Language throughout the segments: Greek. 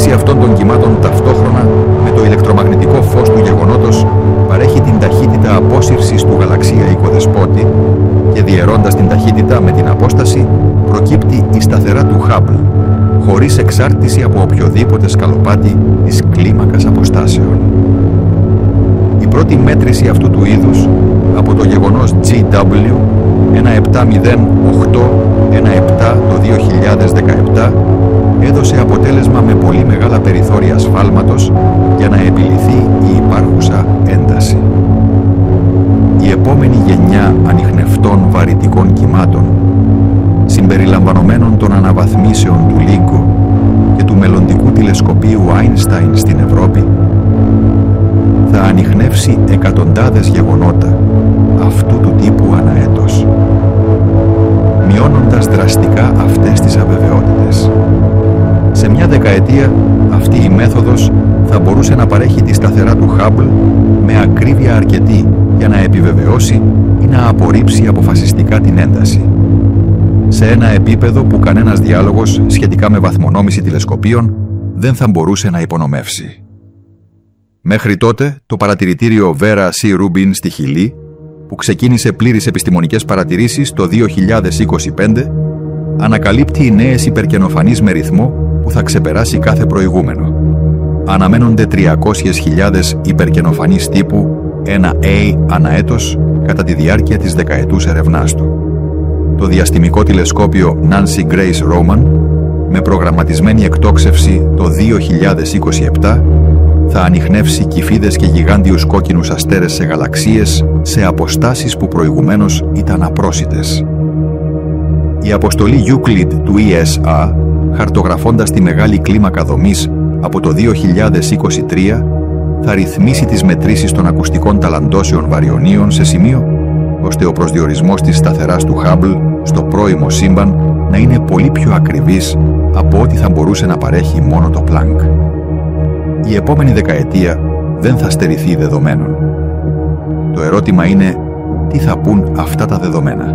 μέτρηση αυτών των κυμάτων ταυτόχρονα με το ηλεκτρομαγνητικό φως του γεγονότος παρέχει την ταχύτητα απόσυρσης του γαλαξία οικοδεσπότη και διαιρώντας την ταχύτητα με την απόσταση προκύπτει η σταθερά του Hubble, χωρίς εξάρτηση από οποιοδήποτε σκαλοπάτι της κλίμακας αποστάσεων. Η πρώτη μέτρηση αυτού του είδους από το γεγονός GW 1708-17 το 2017 έδωσε αποτέλεσμα με πολύ μεγάλα περιθώρια σφάλματος για να επιληθεί η υπάρχουσα ένταση. Η επόμενη γενιά ανιχνευτών βαρυτικών κυμάτων, συμπεριλαμβανομένων των αναβαθμίσεων του LIGO και του μελλοντικού τηλεσκοπίου Einstein στην Ευρώπη, θα ανιχνεύσει εκατοντάδες γεγονότα αυτού του τύπου ανά έτος, μειώνοντας δραστικά αυτές τις αβεβαιότητες. Σε μια δεκαετία αυτή η μέθοδος θα μπορούσε να παρέχει τη σταθερά του Hubble με ακρίβεια αρκετή για να επιβεβαιώσει ή να απορρίψει αποφασιστικά την ένταση, σε ένα επίπεδο που κανένας διάλογος σχετικά με βαθμονόμηση τηλεσκοπίων δεν θα μπορούσε να υπονομεύσει. Μέχρι τότε, το παρατηρητήριο Vera C. Rubin στη Χιλή, που ξεκίνησε πλήρεις επιστημονικές παρατηρήσεις το 2025, ανακαλύπτει νέες υπερκενοφανείς με ρυθμό που θα ξεπεράσει κάθε προηγούμενο. Αναμένονται 300.000 υπερκενοφανείς τύπου 1A ανά έτος κατά τη διάρκεια της δεκαετούς ερευνάς του. Το διαστημικό τηλεσκόπιο Nancy Grace Roman, με προγραμματισμένη εκτόξευση το 2027, θα ανιχνεύσει κυφίδες και γιγάντιους κόκκινους αστέρες σε γαλαξίες σε αποστάσεις που προηγουμένως ήταν απρόσιτες. Η αποστολή Euclid του ESA, χαρτογραφώντας τη μεγάλη κλίμακα δομής από το 2023, θα ρυθμίσει τις μετρήσεις των ακουστικών ταλαντώσεων βαριονίων σε σημείο ώστε ο προσδιορισμός της σταθεράς του Hubble στο πρώιμο σύμπαν να είναι πολύ πιο ακριβής από ό,τι θα μπορούσε να παρέχει μόνο το Planck. Η επόμενη δεκαετία δεν θα στερηθεί δεδομένων. Το ερώτημα είναι τι θα πουν αυτά τα δεδομένα.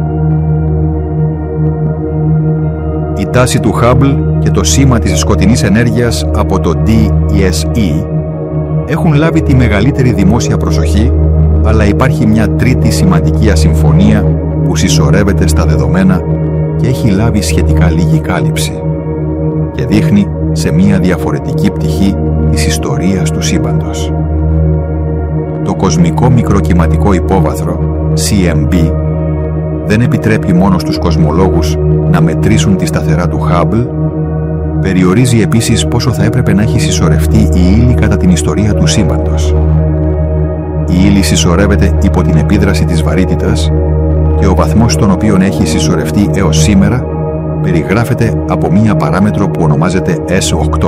Η τάση του Hubble και το σήμα της σκοτεινής ενέργειας από το DSE έχουν λάβει τη μεγαλύτερη δημόσια προσοχή, αλλά υπάρχει μια τρίτη σημαντική ασυμφωνία που συσσωρεύεται στα δεδομένα και έχει λάβει σχετικά λίγη κάλυψη και δείχνει σε μια διαφορετική πτυχή της ιστορίας του σύμπαντος. Το κοσμικό μικροκυματικό υπόβαθρο, CMB, δεν επιτρέπει μόνο στους κοσμολόγους να μετρήσουν τη σταθερά του Hubble, περιορίζει επίσης πόσο θα έπρεπε να έχει συσσωρευτεί η ύλη κατά την ιστορία του σύμπαντος. Η ύλη συσσωρεύεται υπό την επίδραση της βαρύτητας και ο βαθμός στον οποίο έχει συσσωρευτεί έως σήμερα περιγράφεται από μία παράμετρο που ονομάζεται S8.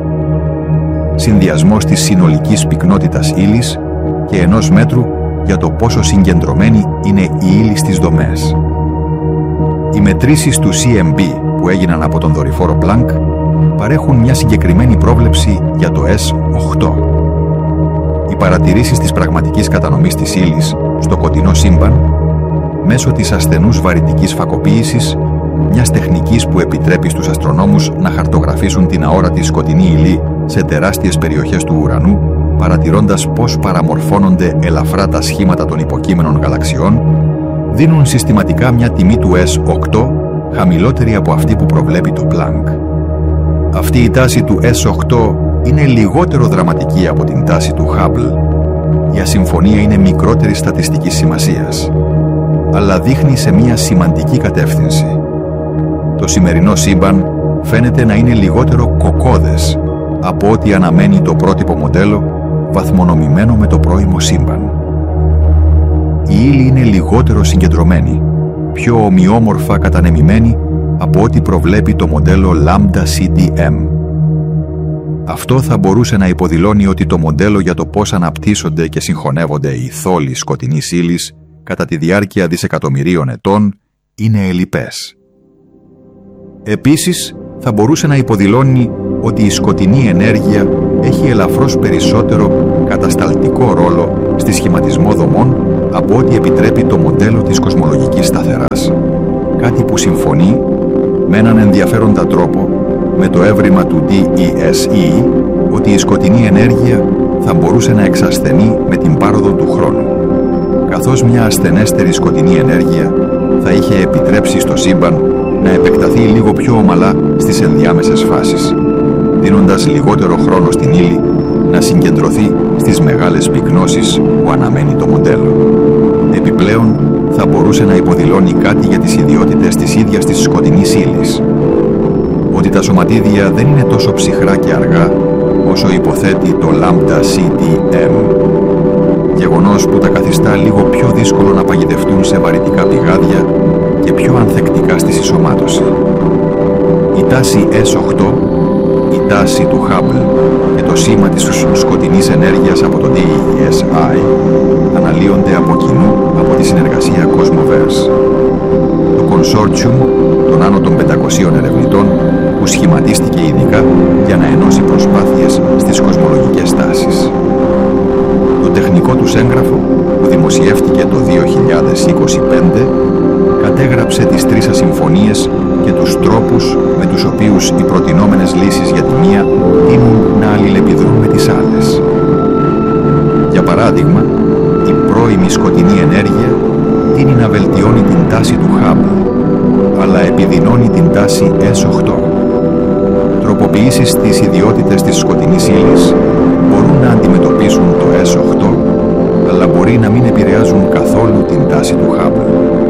Συνδυασμός της συνολικής πυκνότητας ύλης και ενός μέτρου για το πόσο συγκεντρωμένη είναι η ύλη στις δομές. Οι μετρήσεις του CMB που έγιναν από τον δορυφόρο Planck παρέχουν μια συγκεκριμένη πρόβλεψη για το S8. Οι παρατηρήσεις της πραγματικής κατανομής της ύλης στο κοντινό σύμπαν μέσω της ασθενούς βαρυτικής φακοποίησης, μιας τεχνικής που επιτρέπει στους αστρονόμους να χαρτογραφήσουν την αόρατη σκοτεινή ύλη σε τεράστιες περιοχές του ουρανού, παρατηρώντας πώς παραμορφώνονται ελαφρά τα σχήματα των υποκείμενων γαλαξιών, δίνουν συστηματικά μια τιμή του S8 χαμηλότερη από αυτή που προβλέπει το Planck. Αυτή η τάση του S8 είναι λιγότερο δραματική από την τάση του Hubble. Η ασυμφωνία είναι μικρότερης στατιστικής σημασίας, αλλά δείχνει σε μια σημαντική κατεύθυνση. Το σημερινό σύμπαν φαίνεται να είναι λιγότερο κοκώδες από ό,τι αναμένει το πρότυπο μοντέλο βαθμονομημένο με το πρώιμο σύμπαν. Η ύλη είναι λιγότερο συγκεντρωμένη, πιο ομοιόμορφα κατανεμημένη από ό,τι προβλέπει το μοντέλο Lambda CDM. Αυτό θα μπορούσε να υποδηλώνει ότι το μοντέλο για το πώς αναπτύσσονται και συγχωνεύονται οι θόλοι σκοτεινής ύλης κατά τη διάρκεια δισεκατομμυρίων ετών είναι ελλειπές. Επίσης, θα μπορούσε να υποδηλώνει ότι η σκοτεινή ενέργεια έχει ελαφρώς περισσότερο κατασταλτικό ρόλο στη σχηματισμό δομών από ό,τι επιτρέπει το μοντέλο της κοσμολογικής σταθεράς, κάτι που συμφωνεί με έναν ενδιαφέροντα τρόπο με το έβριμα του DESE ότι η σκοτεινή ενέργεια θα μπορούσε να εξασθενεί με την πάροδο του χρόνου, καθώς μια ασθενέστερη σκοτεινή ενέργεια θα είχε επιτρέψει στο σύμπαν να επεκταθεί λίγο πιο ομαλά στις ενδιάμεσες φάσεις, δίνοντας λιγότερο χρόνο στην ύλη να συγκεντρωθεί στις μεγάλες πυκνώσεις που αναμένει το μοντέλο. Επιπλέον, θα μπορούσε να υποδηλώνει κάτι για τις ιδιότητες της ίδιας της σκοτεινής ύλης. Ότι τα σωματίδια δεν είναι τόσο ψυχρά και αργά όσο υποθέτει το λάμδα-CDM, γεγονός που τα καθιστά λίγο πιο δύσκολο να παγιδευτούν σε βαρυτικά πηγάδια και πιο ανθεκτικά στη συσσωμάτωση. Η τάση S8, η τάση του Hubble και το σήμα της σκοτεινής ενέργειας από το DESI αναλύονται από κοινού από τη συνεργασία Cosmoverse, το consortium των άνω των 500 ερευνητών που σχηματίστηκε ειδικά για να ενώσει προσπάθειες στις κοσμολογικές τάσεις. Το τεχνικό τους έγγραφο, που δημοσιεύτηκε το 2025, κατέγραψε τις τρεις ασυμφωνίες και τους τρόπους με τους οποίους οι προτινόμενες λύσεις για τη μία τείνουν να αλληλεπιδρούν με τις άλλες. Για παράδειγμα, η πρώιμη σκοτεινή ενέργεια τείνει να βελτιώνει την τάση του Hubble, αλλά επιδεινώνει την τάση S8. Τροποποιήσεις στις ιδιότητες της σκοτεινής ύλης μπορούν να αντιμετωπίσουν το S8, αλλά μπορεί να μην επηρεάζουν καθόλου την τάση του Hubble.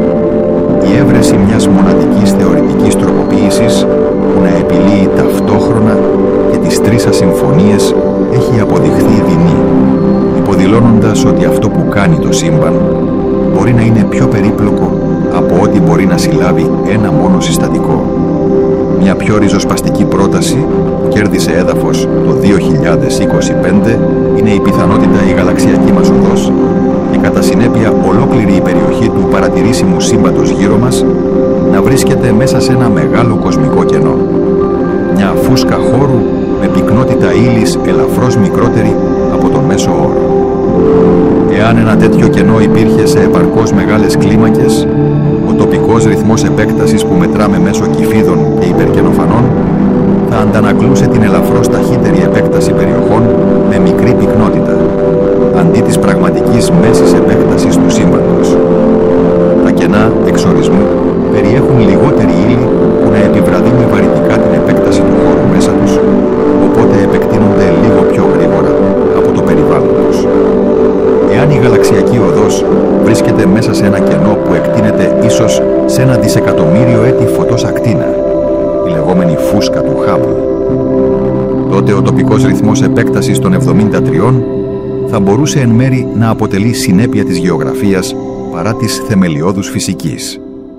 Η έβρεση μιας μοναδικής θεωρητικής τροποποίησης που να επιλύει ταυτόχρονα και τις τρεις ασυμφωνίες έχει αποδειχθεί δεινή, υποδηλώνοντας ότι αυτό που κάνει το σύμπαν μπορεί να είναι πιο περίπλοκο από ό,τι μπορεί να συλλάβει ένα μόνο συστατικό. Μια πιο ριζοσπαστική πρόταση που κέρδισε έδαφος το 2025 είναι η πιθανότητα η γαλαξιακή μας οδός και κατά συνέπεια ολόκληρη η περιοχή του παρατηρήσιμου σύμπαντος γύρω μας να βρίσκεται μέσα σε ένα μεγάλο κοσμικό κενό. Μια φούσκα χώρου με πυκνότητα ύλης ελαφρώς μικρότερη από τον μέσο όρο. Εάν ένα τέτοιο κενό υπήρχε σε επαρκώς μεγάλες κλίμακες, ο τοπικός ρυθμός επέκτασης που μετράμε μέσω κυφίδων και υπερκενοφανών θα αντανακλούσε την ελαφρώς ταχύτερη επέκταση περιοχών με μικρή πυκνότητα, αντί της πραγματικής μέσης επέκτασης του σύμπαντος. Τα κενά εξορισμού περιέχουν λιγότερη ύλη που να επιβραδύνει βαρυτικά την επέκταση του χώρου μέσα τους, οπότε επεκτείνονται λίγο πιο γρήγορα από το περιβάλλον τους. Εάν η γαλαξιακή οδός βρίσκεται μέσα σε ένα κενό που εκτείνεται ίσως σε 1 δισεκατομμύριο έτη φωτός ακτίνα, η λεγόμενη φούσκα του Hubble, τότε ο τοπικός ρυθμός επέκτασης των 73 θα μπορούσε εν μέρη να αποτελεί συνέπεια της γεωγραφίας παρά της θεμελιώδους φυσικής.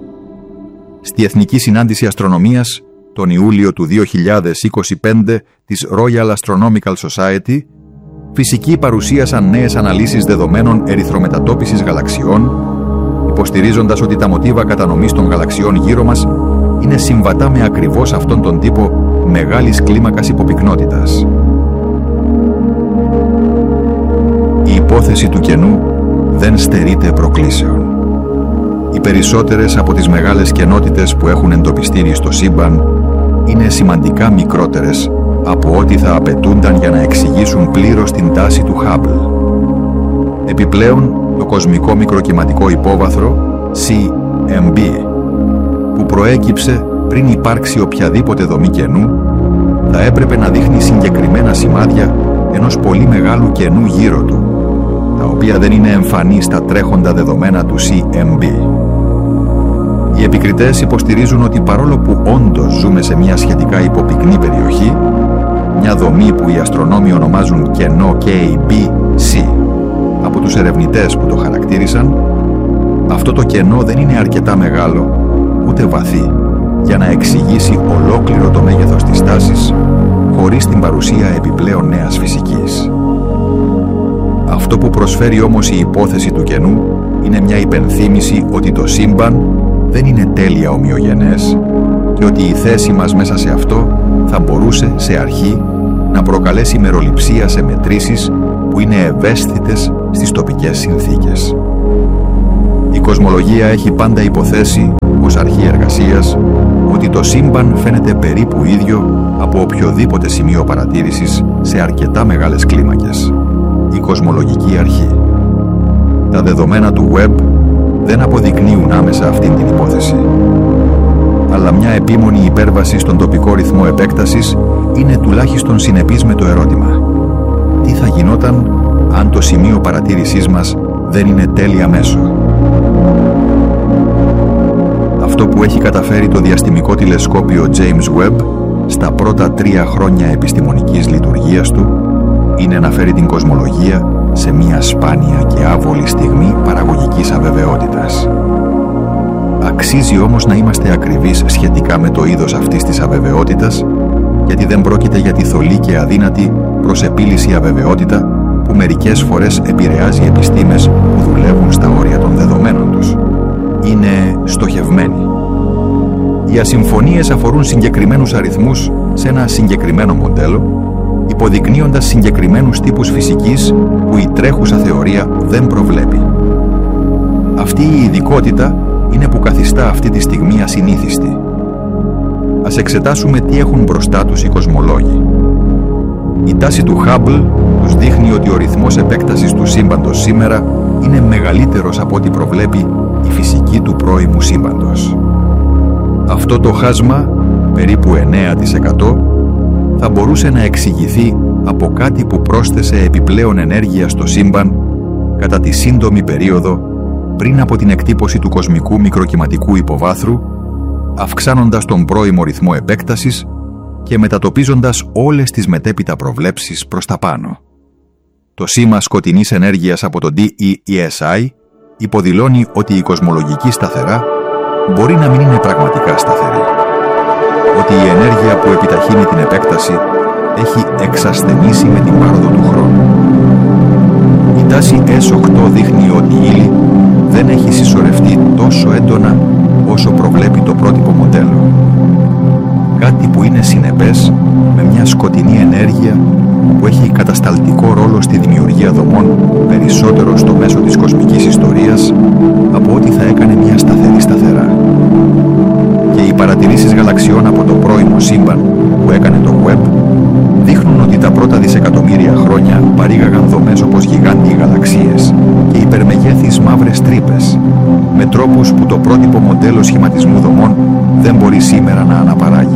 Στη Εθνική Συνάντηση Αστρονομίας, τον Ιούλιο του 2025 της Royal Astronomical Society, φυσικοί παρουσίασαν νέες αναλύσεις δεδομένων ερυθρομετατόπισης γαλαξιών, υποστηρίζοντας ότι τα μοτίβα κατανομής των γαλαξιών γύρω μας είναι συμβατά με ακριβώς αυτόν τον τύπο μεγάλης κλίμακας υποπυκνότητας. Η υπόθεση του κενού δεν στερείται προκλήσεων. Οι περισσότερες από τις μεγάλες κενότητες που έχουν εντοπιστεί στο σύμπαν είναι σημαντικά μικρότερες από ό,τι θα απαιτούνταν για να εξηγήσουν πλήρως την τάση του Hubble. Επιπλέον, το κοσμικό μικροκυματικό υπόβαθρο CMB, που προέκυψε πριν υπάρξει οποιαδήποτε δομή κενού, θα έπρεπε να δείχνει συγκεκριμένα σημάδια ενός πολύ μεγάλου κενού γύρω του, τα οποία δεν είναι εμφανή στα τρέχοντα δεδομένα του CMB. Οι επικριτές υποστηρίζουν ότι παρόλο που όντως ζούμε σε μια σχετικά υποπυκνή περιοχή, μια δομή που οι αστρονόμοι ονομάζουν κενό KBC από τους ερευνητές που το χαρακτήρισαν, αυτό το κενό δεν είναι αρκετά μεγάλο ούτε βαθύ για να εξηγήσει ολόκληρο το μέγεθος της τάσης χωρίς την παρουσία επιπλέον νέας φυσικής. Αυτό που προσφέρει όμως η υπόθεση του κενού είναι μια υπενθύμηση ότι το σύμπαν δεν είναι τέλεια ομοιογενές και ότι η θέση μας μέσα σε αυτό θα μπορούσε σε αρχή να προκαλέσει μεροληψία σε μετρήσεις που είναι ευαίσθητες στις τοπικές συνθήκες. Η κοσμολογία έχει πάντα υποθέσει ως αρχή εργασίας ότι το σύμπαν φαίνεται περίπου ίδιο από οποιοδήποτε σημείο παρατήρησης σε αρκετά μεγάλες κλίμακες. Η κοσμολογική αρχή. Τα δεδομένα του web δεν αποδεικνύουν άμεσα αυτήν την υπόθεση. Αλλά μια επίμονη υπέρβαση στον τοπικό ρυθμό επέκτασης είναι τουλάχιστον συνεπής με το ερώτημα: τι θα γινόταν αν το σημείο παρατήρησής μας δεν είναι τέλεια μέσο? Αυτό που έχει καταφέρει το διαστημικό τηλεσκόπιο James Webb στα πρώτα 3 χρόνια επιστημονικής λειτουργίας του είναι να φέρει την κοσμολογία σε μια σπάνια και άβολη στιγμή παραγωγικής αβεβαιότητας. Αξίζει όμως να είμαστε ακριβείς σχετικά με το είδος αυτής της αβεβαιότητας, γιατί δεν πρόκειται για τη θολή και αδύνατη προς επίλυση αβεβαιότητα που μερικές φορές επηρεάζει επιστήμες που δουλεύουν στα όρια των δεδομένων τους. Είναι στοχευμένη. Οι ασυμφωνίες αφορούν συγκεκριμένους αριθμούς σε ένα συγκεκριμένο μοντέλο, υποδεικνύοντας συγκεκριμένους τύπους φυσικής που η τρέχουσα θεωρία δεν προβλέπει. Αυτή η ειδικότητα είναι που καθιστά αυτή τη στιγμή ασυνήθιστη. Ας εξετάσουμε τι έχουν μπροστά τους οι κοσμολόγοι. Η τάση του Hubble τους δείχνει ότι ο ρυθμός επέκτασης του σύμπαντος σήμερα είναι μεγαλύτερος από ό,τι προβλέπει η φυσική του πρώιμου σύμπαντος. Αυτό το χάσμα, περίπου 9%, θα μπορούσε να εξηγηθεί από κάτι που πρόσθεσε επιπλέον ενέργεια στο σύμπαν κατά τη σύντομη περίοδο πριν από την εκτύπωση του κοσμικού μικροκυματικού υποβάθρου, αυξάνοντας τον πρώιμο ρυθμό επέκτασης και μετατοπίζοντας όλες τις μετέπειτα προβλέψεις προς τα πάνω. Το σήμα σκοτεινής ενέργειας από το DESI υποδηλώνει ότι η κοσμολογική σταθερά μπορεί να μην είναι πραγματικά σταθερή. Ότι η ενέργεια που επιταχύνει την επέκταση έχει εξασθενήσει με την πάροδο του χρόνου. Η τάση S8 δείχνει ότι η ύλη δεν έχει συσσωρευτεί τόσο έντονα όσο προβλέπει το πρότυπο μοντέλο. Κάτι που είναι συνεπές με μια σκοτεινή ενέργεια που έχει κατασταλτικό ρόλο στη δημιουργία δομών περισσότερο στο μέσο της κοσμικής ιστορίας από ό,τι θα έκανε μια σταθερή σταθερά. Και οι παρατηρήσεις γαλαξιών από το πρώιμο σύμπαν που έκανε το Webb δείχνουν ότι τα πρώτα δισεκατομμύρια χρόνια παρήγαγαν δομές όπως γιγάντιοι γαλαξίες και υπερμεγέθεις μαύρες τρύπες, με τρόπους που το πρότυπο μοντέλο σχηματισμού δομών δεν μπορεί σήμερα να αναπαράγει.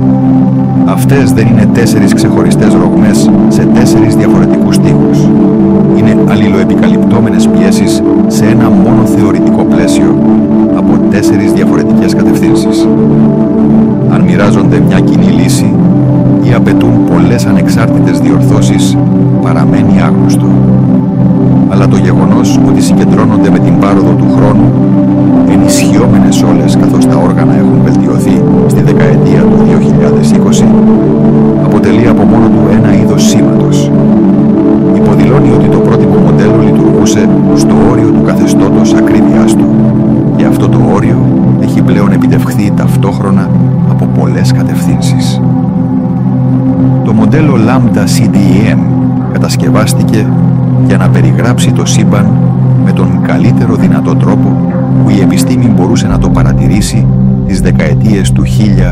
Αυτές δεν είναι 4 ξεχωριστές ρογμές σε 4 διαφορετικούς τοίχους. Είναι αλληλοεπικαλυπτόμενες πιέσεις σε ένα μόνο θεωρητικό πλαίσιο από 4 διαφορετικές κατευθύνσεις. Αν μοιράζονται μια κοινή λύση ή απαιτούν πολλές ανεξάρτητες διορθώσεις, παραμένει άγνωστο. Αλλά το γεγονός ότι συγκεντρώνονται με την πάροδο του χρόνου, ενισχυόμενες όλες καθώς τα όργανα έχουν βελτιωθεί στη δεκαετία του 2020, αποτελεί από μόνο του ένα είδος σήματος. Υποδηλώνει ότι το πρότυπο μοντέλο λειτουργούσε στο όριο του καθεστώτος ακρίβειάς του και αυτό το όριο έχει πλέον επιτευχθεί ταυτόχρονα από πολλές κατευθύνσεις. Το μοντέλο Lambda CDM κατασκευάστηκε για να περιγράψει το σύμπαν με τον καλύτερο δυνατό τρόπο που η επιστήμη μπορούσε να το παρατηρήσει τις δεκαετίες του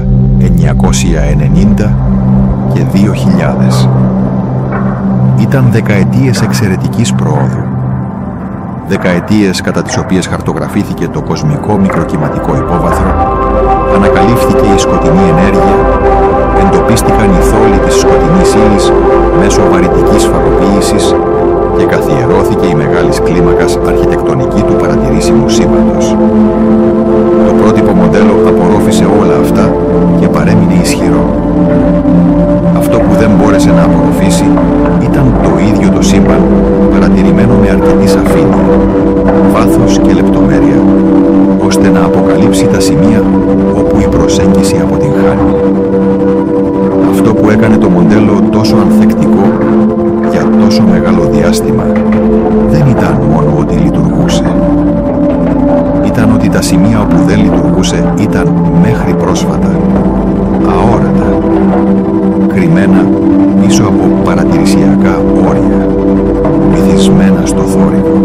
1990 και 2000. Ήταν δεκαετίες εξαιρετικής προόδου. Δεκαετίες κατά τις οποίες χαρτογραφήθηκε το κοσμικό μικροκυματικό υπόβαθρο, ανακαλύφθηκε η σκοτεινή ενέργεια, εντοπίστηκαν οι θόλοι της σκοτεινής ύλης μέσω βαρυτικής φαγοποίησης και καθιερώθηκε η μεγάλης κλίμακας αρχιτεκτονική του παρατηρήσιμου σύμπαντος. Το πρότυπο μοντέλο απορρόφησε όλα αυτά και παρέμεινε ισχυρό. Αυτό που δεν μπόρεσε να απορροφήσει ήταν το ίδιο το σύμπαν, παρατηρημένο με αρκετή σαφήνεια, βάθος και λεπτομέρεια, ώστε να αποκαλύψει τα σημεία όπου η προσέγγιση αποτυγχάνει. Αυτό που έκανε το μοντέλο τόσο ανθεκτικό για τόσο μεγάλο διάστημα δεν ήταν μόνο ότι λειτουργούσε. Ήταν ότι τα σημεία όπου δεν λειτουργούσε ήταν μέχρι πρόσφατα αόρατα, κρυμμένα πίσω από παρατηρησιακά όρια, βυθισμένα στο θόρυβο,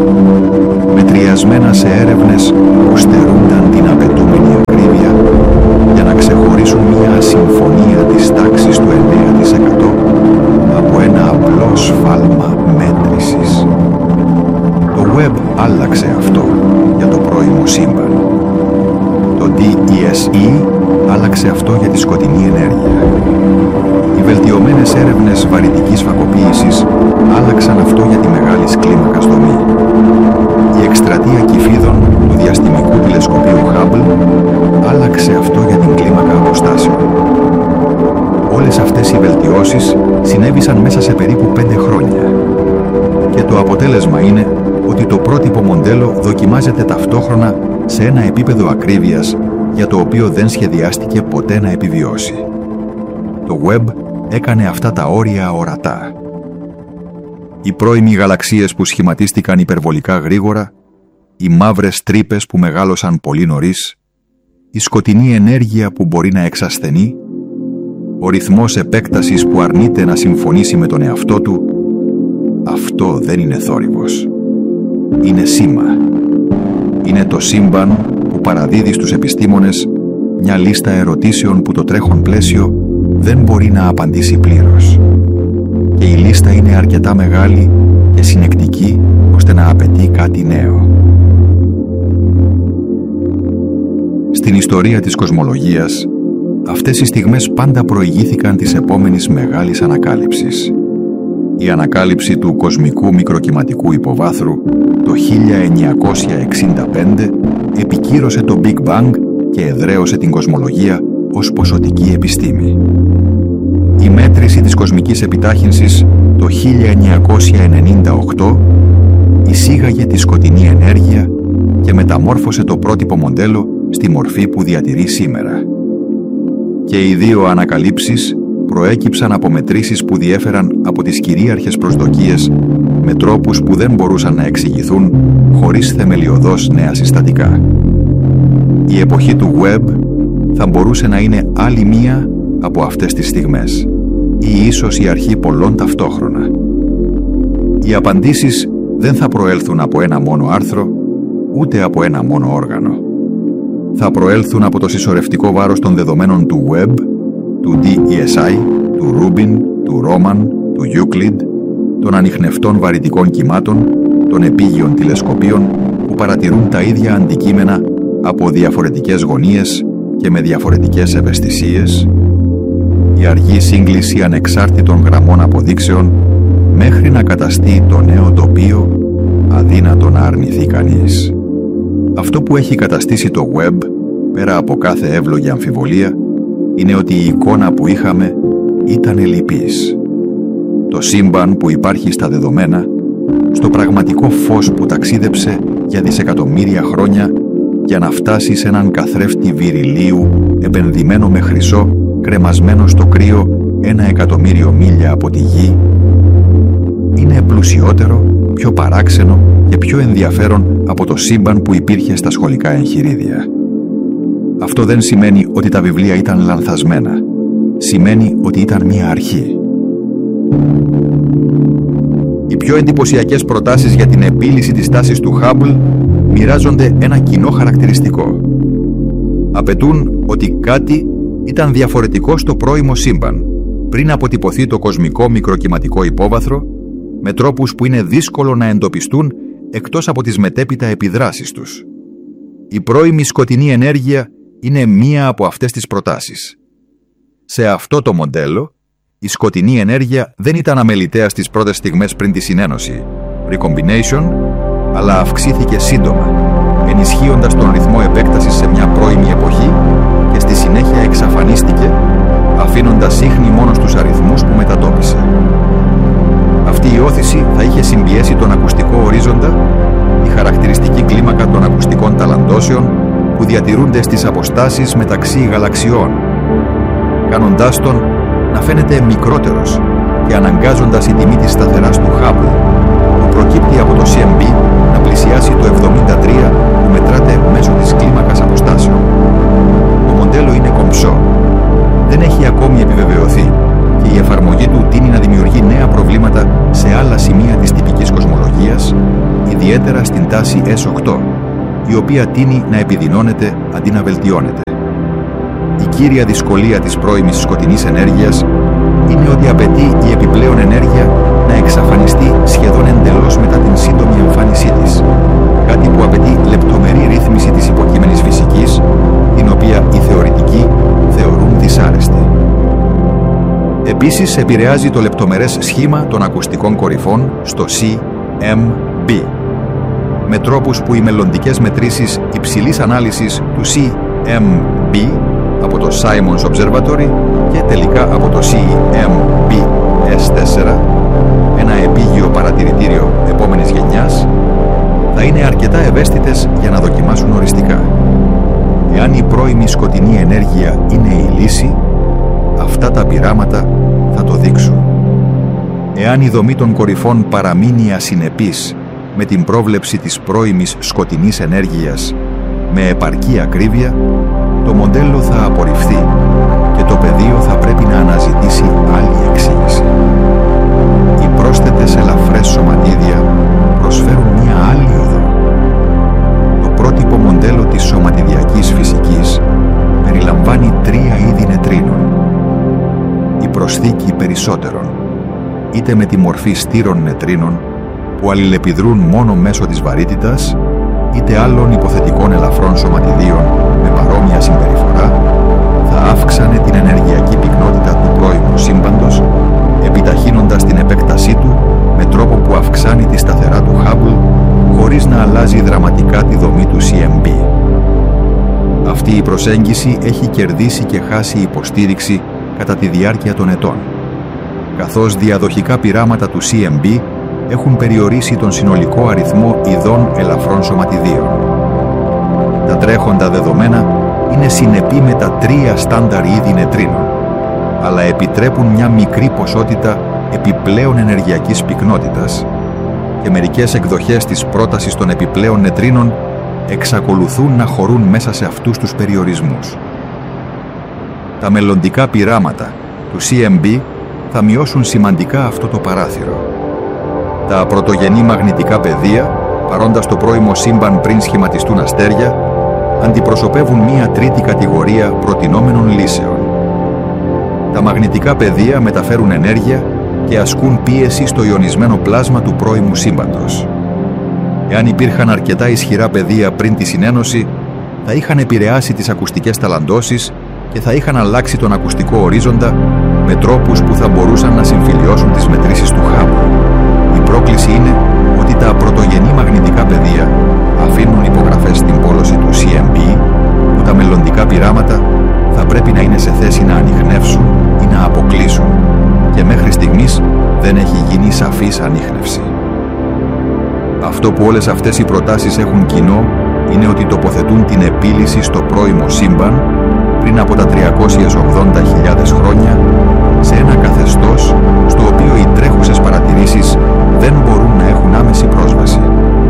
μετριασμένα σε έρευνες που στερούνταν την απαιτούμενη ακρίβεια για να ξεχωρίσουν E άλλαξε αυτό για τη σκοτεινή ενέργεια. Οι βελτιωμένες έρευνες βαρυτικής φακοποίησης άλλαξαν αυτό για τη μεγάλης κλίμακας δομή. Η εκστρατεία κυφίδων του διαστημικού τηλεσκοπίου Hubble άλλαξε αυτό για την κλίμακα αποστάσεων. Όλες αυτές οι βελτιώσεις συνέβησαν μέσα σε περίπου 5 χρόνια. Και το αποτέλεσμα είναι ότι το πρότυπο μοντέλο δοκιμάζεται ταυτόχρονα σε ένα επίπεδο ακρίβειας για το οποίο δεν σχεδιάστηκε ποτέ να επιβιώσει. Το Webb έκανε αυτά τα όρια ορατά. Οι πρώιμοι γαλαξίες που σχηματίστηκαν υπερβολικά γρήγορα, οι μαύρες τρύπες που μεγάλωσαν πολύ νωρίς, η σκοτεινή ενέργεια που μπορεί να εξασθενεί, ο ρυθμός επέκτασης που αρνείται να συμφωνήσει με τον εαυτό του, αυτό δεν είναι θόρυβος. Είναι σήμα. Είναι το σύμπαν που παραδίδει στους επιστήμονες μια λίστα ερωτήσεων που το τρέχον πλαίσιο δεν μπορεί να απαντήσει πλήρως. Και η λίστα είναι αρκετά μεγάλη και συνεκτική ώστε να απαιτεί κάτι νέο. Στην ιστορία της κοσμολογίας, αυτές οι στιγμές πάντα προηγήθηκαν της επόμενης μεγάλης ανακάλυψης. Η ανακάλυψη του κοσμικού μικροκυματικού υποβάθρου το 1965 επικύρωσε το Big Bang και εδραίωσε την κοσμολογία ως ποσοτική επιστήμη. Η μέτρηση της κοσμικής επιτάχυνσης το 1998 εισήγαγε τη σκοτεινή ενέργεια και μεταμόρφωσε το πρότυπο μοντέλο στη μορφή που διατηρεί σήμερα. Και οι δύο ανακαλύψεις προέκυψαν από μετρήσεις που διέφεραν από τις κυρίαρχες προσδοκίες με τρόπους που δεν μπορούσαν να εξηγηθούν χωρίς θεμελιωδώς νέα συστατικά. Η εποχή του Webb θα μπορούσε να είναι άλλη μία από αυτές τις στιγμές ή ίσως η αρχή πολλών ταυτόχρονα. Οι απαντήσεις δεν θα προέλθουν από ένα μόνο άρθρο, ούτε από ένα μόνο όργανο. Θα προέλθουν από το συσσωρευτικό βάρος των δεδομένων του Webb, του DESI, του Rubin, του Roman, του Euclid, των ανιχνευτών βαρυτικών κυμάτων, των επίγειων τηλεσκοπίων που παρατηρούν τα ίδια αντικείμενα από διαφορετικές γωνίες και με διαφορετικές ευαισθησίες, η αργή σύγκληση ανεξάρτητων γραμμών αποδείξεων μέχρι να καταστεί το νέο τοπίο αδύνατο να αρνηθεί κανείς. Αυτό που έχει καταστήσει το Webb, πέρα από κάθε εύλογη αμφιβολία, είναι ότι η εικόνα που είχαμε ήταν ελλειπής. Το σύμπαν που υπάρχει στα δεδομένα, στο πραγματικό φως που ταξίδεψε για δισεκατομμύρια χρόνια για να φτάσει σε έναν καθρέφτη βυριλίου επενδυμένο με χρυσό, κρεμασμένο στο κρύο 1.000.000 μίλια από τη γη, είναι πλουσιότερο, πιο παράξενο και πιο ενδιαφέρον από το σύμπαν που υπήρχε στα σχολικά εγχειρίδια. Αυτό δεν σημαίνει ότι τα βιβλία ήταν λανθασμένα. Σημαίνει ότι ήταν μια αρχή. Οι πιο εντυπωσιακές προτάσεις για την επίλυση της τάσης του Hubble μοιράζονται ένα κοινό χαρακτηριστικό. Απαιτούν ότι κάτι ήταν διαφορετικό στο πρώιμο σύμπαν, πριν αποτυπωθεί το κοσμικό μικροκυματικό υπόβαθρο, με τρόπους που είναι δύσκολο να εντοπιστούν εκτός από τις μετέπειτα επιδράσεις τους. Η πρώιμη σκοτεινή ενέργεια είναι μία από αυτές τις προτάσεις. Σε αυτό το μοντέλο, η σκοτεινή ενέργεια δεν ήταν αμεληταία στις πρώτες στιγμές πριν τη συνένωση, recombination, αλλά αυξήθηκε σύντομα, ενισχύοντας τον ρυθμό επέκτασης σε μια πρώιμη εποχή και στη συνέχεια εξαφανίστηκε, αφήνοντας ίχνη μόνο στους αριθμούς που μετατόπισε. Αυτή η όθηση θα είχε συμπιέσει τον ακουστικό ορίζοντα, τη χαρακτηριστική κλίμακα των ακουστικών ταλαντώσεων που διατηρούνται στις αποστάσεις μεταξύ γαλαξιών, κάνοντάς τον να φαίνεται μικρότερος και αναγκάζοντας η τιμή της σταθεράς του Hubble, που προκύπτει από το CMB, να πλησιάσει το 73 που μετράται μέσω της κλίμακας αποστάσεων. Το μοντέλο είναι κομψό. Δεν έχει ακόμη επιβεβαιωθεί και η εφαρμογή του τείνει να δημιουργεί νέα προβλήματα σε άλλα σημεία της τυπικής κοσμολογίας, ιδιαίτερα στην τάση S8, η οποία τείνει να επιδεινώνεται αντί να βελτιώνεται. Η κύρια δυσκολία της πρώιμης σκοτεινής ενέργειας είναι ότι απαιτεί η επιπλέον ενέργεια να εξαφανιστεί σχεδόν εντελώς μετά την σύντομη εμφάνισή της, κάτι που απαιτεί λεπτομερή ρύθμιση της υποκείμενης φυσικής, την οποία η θεωρία Επίσης επηρεάζει το λεπτομερές σχήμα των ακουστικών κορυφών στο CMB, με τρόπους που οι μελλοντικές μετρήσεις υψηλής ανάλυσης του CMB από το Simons Observatory και τελικά από το CMB-S4, ένα επίγειο παρατηρητήριο επόμενης γενιάς, θα είναι αρκετά ευαίσθητες για να δοκιμάσουν οριστικά. Εάν η πρώιμη σκοτεινή ενέργεια είναι η λύση, αυτά τα πειράματα θα το δείξουν. Εάν η δομή των κορυφών παραμείνει ασυνεπής με την πρόβλεψη της πρώιμης σκοτεινής ενέργειας με επαρκή ακρίβεια, το μοντέλο θα απορριφθεί και το πεδίο θα πρέπει να αναζητήσει άλλη εξήγηση. Οι πρόσθετες ελαφρές σωματίδια προσφέρουν μία άλλη οδό. Το πρότυπο μοντέλο της σωματιδιακής φυσικής περιλαμβάνει 3 είδη νετρίνων. Η προσθήκη περισσότερων, είτε με τη μορφή στήρων νετρίνων που αλληλεπιδρούν μόνο μέσω της βαρύτητας, είτε άλλων υποθετικών ελαφρών σωματιδίων με παρόμοια συμπεριφορά, θα αύξανε την ενεργειακή πυκνότητα του πρώιμου σύμπαντος, επιταχύνοντας την επέκτασή του με τρόπο που αυξάνει τη σταθερά του Hubble, χωρίς να αλλάζει δραματικά τη δομή του CMB. Αυτή η προσέγγιση έχει κερδίσει και χάσει υποστήριξη κατά τη διάρκεια των ετών, καθώς διαδοχικά πειράματα του CMB έχουν περιορίσει τον συνολικό αριθμό ειδών ελαφρών σωματιδίων. Τα τρέχοντα δεδομένα είναι συνεπή με τα 3 στάνταρ είδη νετρίνων, αλλά επιτρέπουν μια μικρή ποσότητα επιπλέον ενεργειακής πυκνότητας και μερικές εκδοχές της πρότασης των επιπλέον νετρίνων εξακολουθούν να χωρούν μέσα σε αυτούς τους περιορισμούς. Τα μελλοντικά πειράματα του CMB θα μειώσουν σημαντικά αυτό το παράθυρο. Τα πρωτογενή μαγνητικά πεδία, παρόντα στο πρώιμο σύμπαν πριν σχηματιστούν αστέρια, αντιπροσωπεύουν μία τρίτη κατηγορία προτινόμενων λύσεων. Τα μαγνητικά πεδία μεταφέρουν ενέργεια και ασκούν πίεση στο ιονισμένο πλάσμα του πρώιμου σύμπαντος. Εάν υπήρχαν αρκετά ισχυρά πεδία πριν τη συνένωση, θα είχαν επηρεάσει τις ακουστικές ταλαντώσεις και θα είχαν αλλάξει τον ακουστικό ορίζοντα με τρόπους που θα μπορούσαν να συμφιλιώσουν τις μετρήσεις του Hubble. Η πρόκληση είναι ότι τα πρωτογενή μαγνητικά πεδία αφήνουν υπογραφές στην πόλωση του CMB που τα μελλοντικά πειράματα θα πρέπει να είναι σε θέση να ανιχνεύσουν ή να αποκλείσουν και μέχρι στιγμής δεν έχει γίνει σαφής ανίχνευση. Αυτό που όλες αυτές οι προτάσεις έχουν κοινό είναι ότι τοποθετούν την επίλυση στο πρώιμο σύμπαν πριν από τα 380.000 χρόνια σε ένα καθεστώς στο οποίο οι τρέχουσες παρατηρήσεις δεν μπορούν να έχουν άμεση πρόσβαση.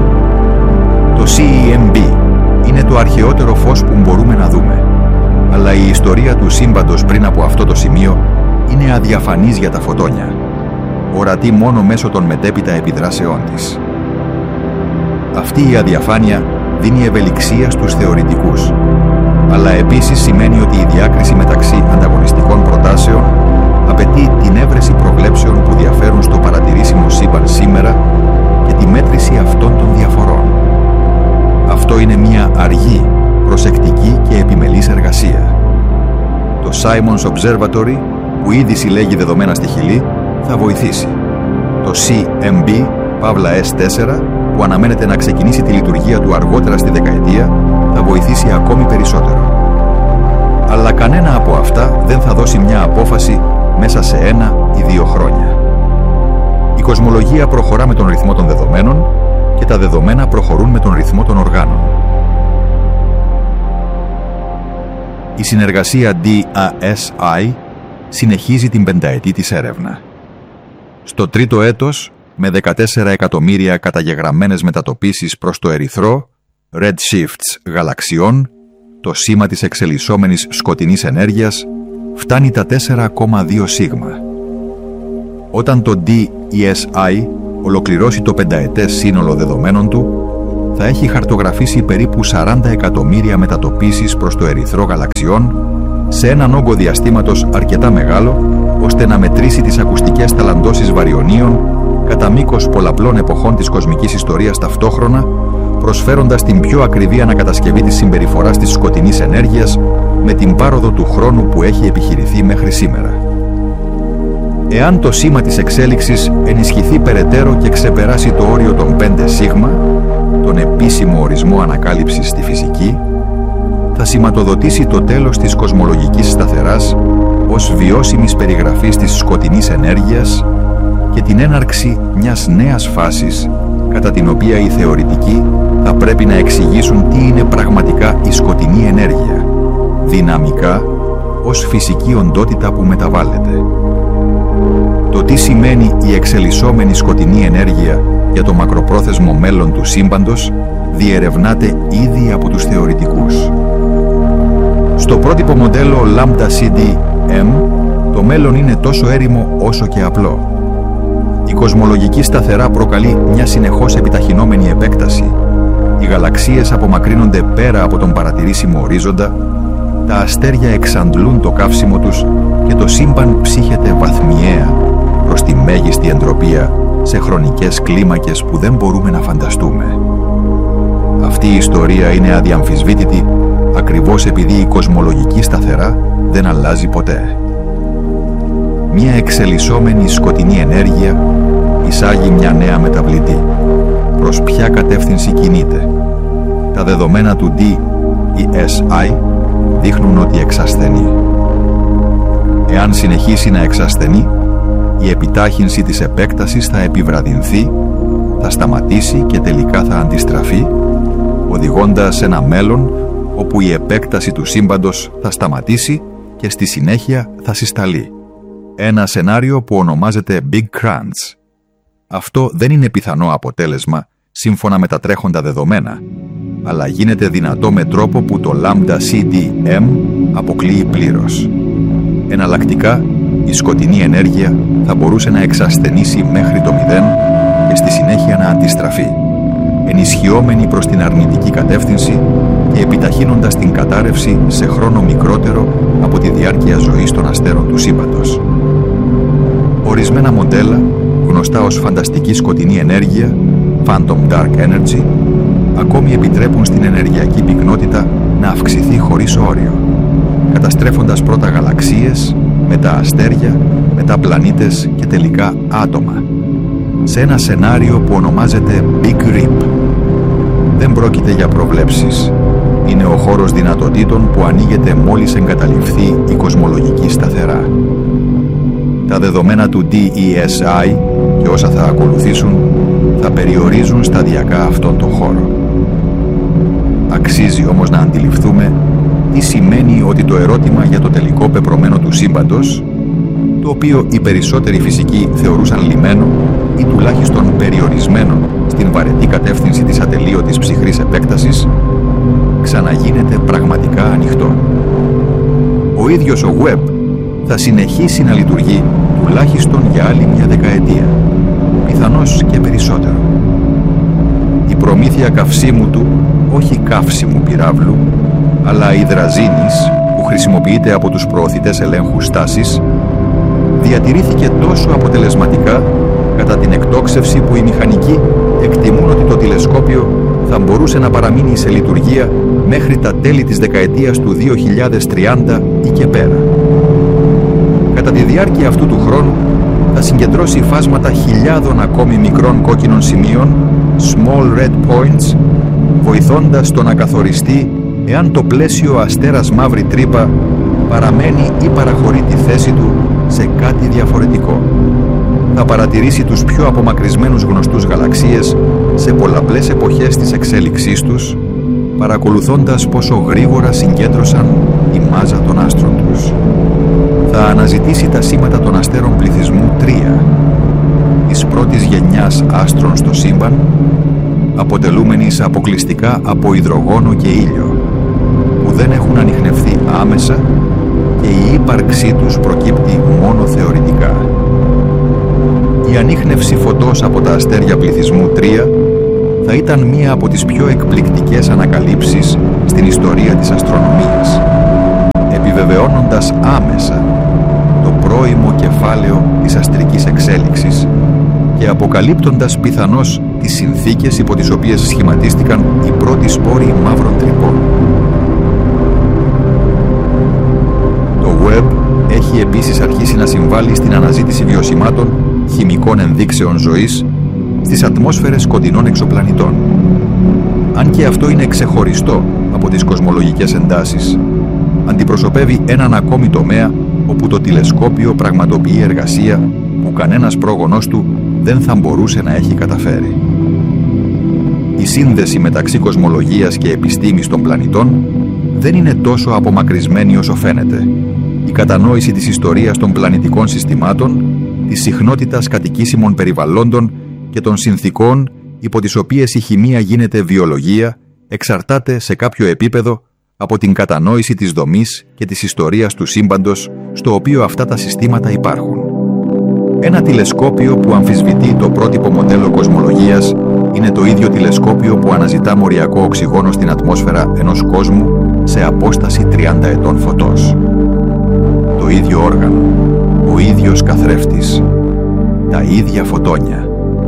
Το CMB είναι το αρχαιότερο φως που μπορούμε να δούμε, αλλά η ιστορία του σύμπαντος πριν από αυτό το σημείο είναι αδιαφανής για τα φωτόνια, ορατή μόνο μέσω των μετέπειτα επιδράσεών της. Αυτή η αδιαφάνεια δίνει ευελιξία στους θεωρητικούς, αλλά επίσης σημαίνει ότι η διάκριση μεταξύ ανταγωνιστικών προτάσεων απαιτεί την έβρεση προβλέψεων που διαφέρουν στο παρατηρήσιμο σύμπαν σήμερα και τη μέτρηση αυτών των διαφορών. Αυτό είναι μια αργή, προσεκτική και επιμελής εργασία. Το Simons Observatory, που ήδη συλλέγει δεδομένα στη Χιλή, θα βοηθήσει. Το CMB-S4, που αναμένεται να ξεκινήσει τη λειτουργία του αργότερα στη δεκαετία, θα βοηθήσει ακόμη περισσότερο. Αλλά κανένα από αυτά δεν θα δώσει μια απόφαση μέσα σε 1 ή 2 χρόνια. Η κοσμολογία προχωρά με τον ρυθμό των δεδομένων και τα δεδομένα προχωρούν με τον ρυθμό των οργάνων. Η συνεργασία DASI συνεχίζει την πενταετή της έρευνα. Στο τρίτο έτος, με 14 εκατομμύρια καταγεγραμμένες μετατοπίσεις προς το ερυθρό, redshifts γαλαξιών, το σήμα της εξελισσόμενης σκοτεινής ενέργειας φτάνει τα 4,2 σίγμα. Όταν το DESI ολοκληρώσει το πενταετές σύνολο δεδομένων του, θα έχει χαρτογραφήσει περίπου 40 εκατομμύρια μετατοπίσεις προς το ερυθρό γαλαξιών σε έναν όγκο διαστήματος αρκετά μεγάλο, ώστε να μετρήσει τις ακουστικές ταλαντώσεις βαριονίων κατά μήκος πολλαπλών εποχών της κοσμικής ιστορίας ταυτόχρονα, προσφέροντας την πιο ακριβή ανακατασκευή της συμπεριφοράς της σκοτεινής ενέργειας με την πάροδο του χρόνου που έχει επιχειρηθεί μέχρι σήμερα. Εάν το σήμα της εξέλιξης ενισχυθεί περαιτέρω και ξεπεράσει το όριο των 5 σίγμα, τον επίσημο ορισμό ανακάλυψης στη φυσική, θα σηματοδοτήσει το τέλος της κοσμολογικής σταθεράς ως βιώσιμης περιγραφής της σκοτεινής ενέργειας και την έναρξη μιας νέας φάσης, κατά την οποία οι θεωρητικοί θα πρέπει να εξηγήσουν τι είναι πραγματικά η σκοτεινή ενέργεια, δυναμικά ως φυσική οντότητα που μεταβάλλεται. Το τι σημαίνει η εξελισσόμενη σκοτεινή ενέργεια για το μακροπρόθεσμο μέλλον του σύμπαντος διερευνάται ήδη από τους θεωρητικούς. Στο πρότυπο μοντέλο Lambda CD-M το μέλλον είναι τόσο έρημο όσο και απλό. Η κοσμολογική σταθερά προκαλεί μια συνεχώς επιταχυνόμενη επέκταση. Οι γαλαξίες απομακρύνονται πέρα από τον παρατηρήσιμο ορίζοντα, τα αστέρια εξαντλούν το καύσιμο τους και το σύμπαν ψύχεται βαθμιαία προς τη μέγιστη εντροπία σε χρονικές κλίμακες που δεν μπορούμε να φανταστούμε. Αυτή η ιστορία είναι αδιαμφισβήτητη ακριβώς επειδή η κοσμολογική σταθερά δεν αλλάζει ποτέ. Μια εξελισσόμενη σκοτεινή ενέργεια εισάγει μια νέα μεταβλητή. Προς ποια κατεύθυνση κινείται? Τα δεδομένα του DESI δείχνουν ότι εξασθενεί. Εάν συνεχίσει να εξασθενεί, η επιτάχυνση της επέκτασης θα επιβραδυνθεί, θα σταματήσει και τελικά θα αντιστραφεί, οδηγώντας σε ένα μέλλον όπου η επέκταση του σύμπαντος θα σταματήσει και στη συνέχεια θα συσταλεί. Ένα σενάριο που ονομάζεται Big Crunch. Αυτό δεν είναι πιθανό αποτέλεσμα σύμφωνα με τα τρέχοντα δεδομένα, αλλά γίνεται δυνατό με τρόπο που το Lambda CD-M αποκλείει πλήρως. Εναλλακτικά, η σκοτεινή ενέργεια θα μπορούσε να εξασθενήσει μέχρι το 0 και στη συνέχεια να αντιστραφεί, ενισχυόμενη προς την αρνητική κατεύθυνση και επιταχύνοντας την κατάρρευση σε χρόνο μικρότερο από τη διάρκεια ζωής των αστέρων του σύμπαντος. Ορισμένα μοντέλα, γνωστά ως φανταστική σκοτεινή ενέργεια, Phantom Dark Energy, ακόμη επιτρέπουν στην ενεργειακή πυκνότητα να αυξηθεί χωρίς όριο, καταστρέφοντας πρώτα γαλαξίες, μετά αστέρια, μετά πλανήτες και τελικά άτομα, σε ένα σενάριο που ονομάζεται Big Rip. Δεν πρόκειται για προβλέψεις. Είναι ο χώρος δυνατοτήτων που ανοίγεται μόλις εγκαταλειφθεί η κοσμολογική σταθερά. Τα δεδομένα του DESI και όσα θα ακολουθήσουν θα περιορίζουν σταδιακά αυτόν τον χώρο. Αξίζει όμως να αντιληφθούμε τι σημαίνει ότι το ερώτημα για το τελικό πεπρωμένο του σύμπαντος, το οποίο οι περισσότεροι φυσικοί θεωρούσαν λυμένο ή τουλάχιστον περιορισμένο στην βαρετή κατεύθυνση της ατελείωτης ψυχρής επέκτασης, ξαναγίνεται πραγματικά ανοιχτό. Ο ίδιος ο Webb θα συνεχίσει να λειτουργεί τουλάχιστον για άλλη μια δεκαετία, πιθανώς και περισσότερο. Η προμήθεια καυσίμου του, όχι καύσιμου πυράβλου, αλλά υδραζίνης που χρησιμοποιείται από τους προωθητές ελέγχου στάσης, διατηρήθηκε τόσο αποτελεσματικά κατά την εκτόξευση που οι μηχανικοί εκτιμούν ότι το τηλεσκόπιο θα μπορούσε να παραμείνει σε λειτουργία μέχρι τα τέλη της δεκαετίας του 2030 ή και πέρα. Κατά τη διάρκεια αυτού του χρόνου θα συγκεντρώσει φάσματα χιλιάδων ακόμη μικρών κόκκινων σημείων, small red points, βοηθώντας το να καθοριστεί εάν το πλαίσιο αστέρας μαύρη τρύπα παραμένει ή παραχωρεί τη θέση του σε κάτι διαφορετικό. Θα παρατηρήσει τους πιο απομακρυσμένους γνωστούς γαλαξίες σε πολλαπλές εποχές της εξέλιξής τους, παρακολουθώντας πόσο γρήγορα συγκέντρωσαν η μάζα των άστρων τους. Θα αναζητήσει τα σήματα των αστέρων πληθυσμού 3, της πρώτης γενιάς άστρων στο σύμπαν, αποτελούμενης αποκλειστικά από υδρογόνο και ήλιο, που δεν έχουν ανιχνευθεί άμεσα και η ύπαρξή τους προκύπτει μόνο θεωρητικά. Η ανίχνευση φωτός από τα αστέρια πληθυσμού 3 θα ήταν μία από τις πιο εκπληκτικές ανακαλύψεις στην ιστορία της αστρονομίας, επιβεβαιώνοντας άμεσα το πρώιμο κεφάλαιο της αστρικής εξέλιξης και αποκαλύπτοντας πιθανώς τις συνθήκες υπό τις οποίες σχηματίστηκαν οι πρώτοι σπόροι μαύρων τρυπών. Το Webb έχει επίσης αρχίσει να συμβάλλει στην αναζήτηση βιωσιμάτων χημικών ενδείξεων ζωής στις ατμόσφαιρες κοντινών εξωπλανητών. Αν και αυτό είναι ξεχωριστό από τις κοσμολογικές εντάσεις, αντιπροσωπεύει έναν ακόμη τομέα όπου το τηλεσκόπιο πραγματοποιεί εργασία που κανένας πρόγονός του δεν θα μπορούσε να έχει καταφέρει. Η σύνδεση μεταξύ κοσμολογίας και επιστήμης των πλανητών δεν είναι τόσο απομακρυσμένη όσο φαίνεται. Η κατανόηση της ιστορίας των πλανητικών συστημάτων, της συχνότητας κατοικήσιμων περιβαλλόντων και των συνθηκών υπό τις οποίες η χημεία γίνεται βιολογία εξαρτάται σε κάποιο επίπεδο από την κατανόηση της δομής και της ιστορίας του σύμπαντος στο οποίο αυτά τα συστήματα υπάρχουν. Ένα τηλεσκόπιο που αμφισβητεί το πρότυπο μοντέλο κοσμολογίας είναι το ίδιο τηλεσκόπιο που αναζητά μοριακό οξυγόνο στην ατμόσφαιρα ενός κόσμου σε απόσταση 30 ετών φωτός. Το ίδιο όργανο, ο ίδιος καθρέφτης, τα ίδια φωτόνια.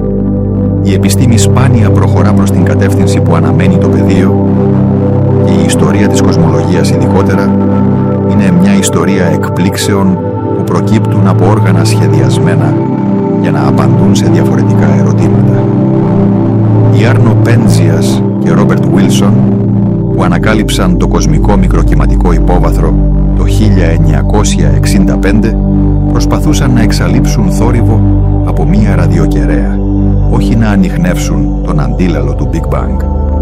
Η επιστήμη σπάνια προχωρά προς την κατεύθυνση που αναμένει το πεδίο και η ιστορία της κοσμολογίας ειδικότερα είναι μια ιστορία εκπλήξεων που προκύπτουν από όργανα σχεδιασμένα για να απαντούν σε διαφορετικά ερωτήματα. Οι Άρνο Πέντζιας και Ρόμπερτ Βίλσον, που ανακάλυψαν το κοσμικό μικροκυματικό υπόβαθρο το 1965, προσπαθούσαν να εξαλείψουν θόρυβο από μία ραδιοκεραία, όχι να ανιχνεύσουν τον αντίλαλο του Big Bang.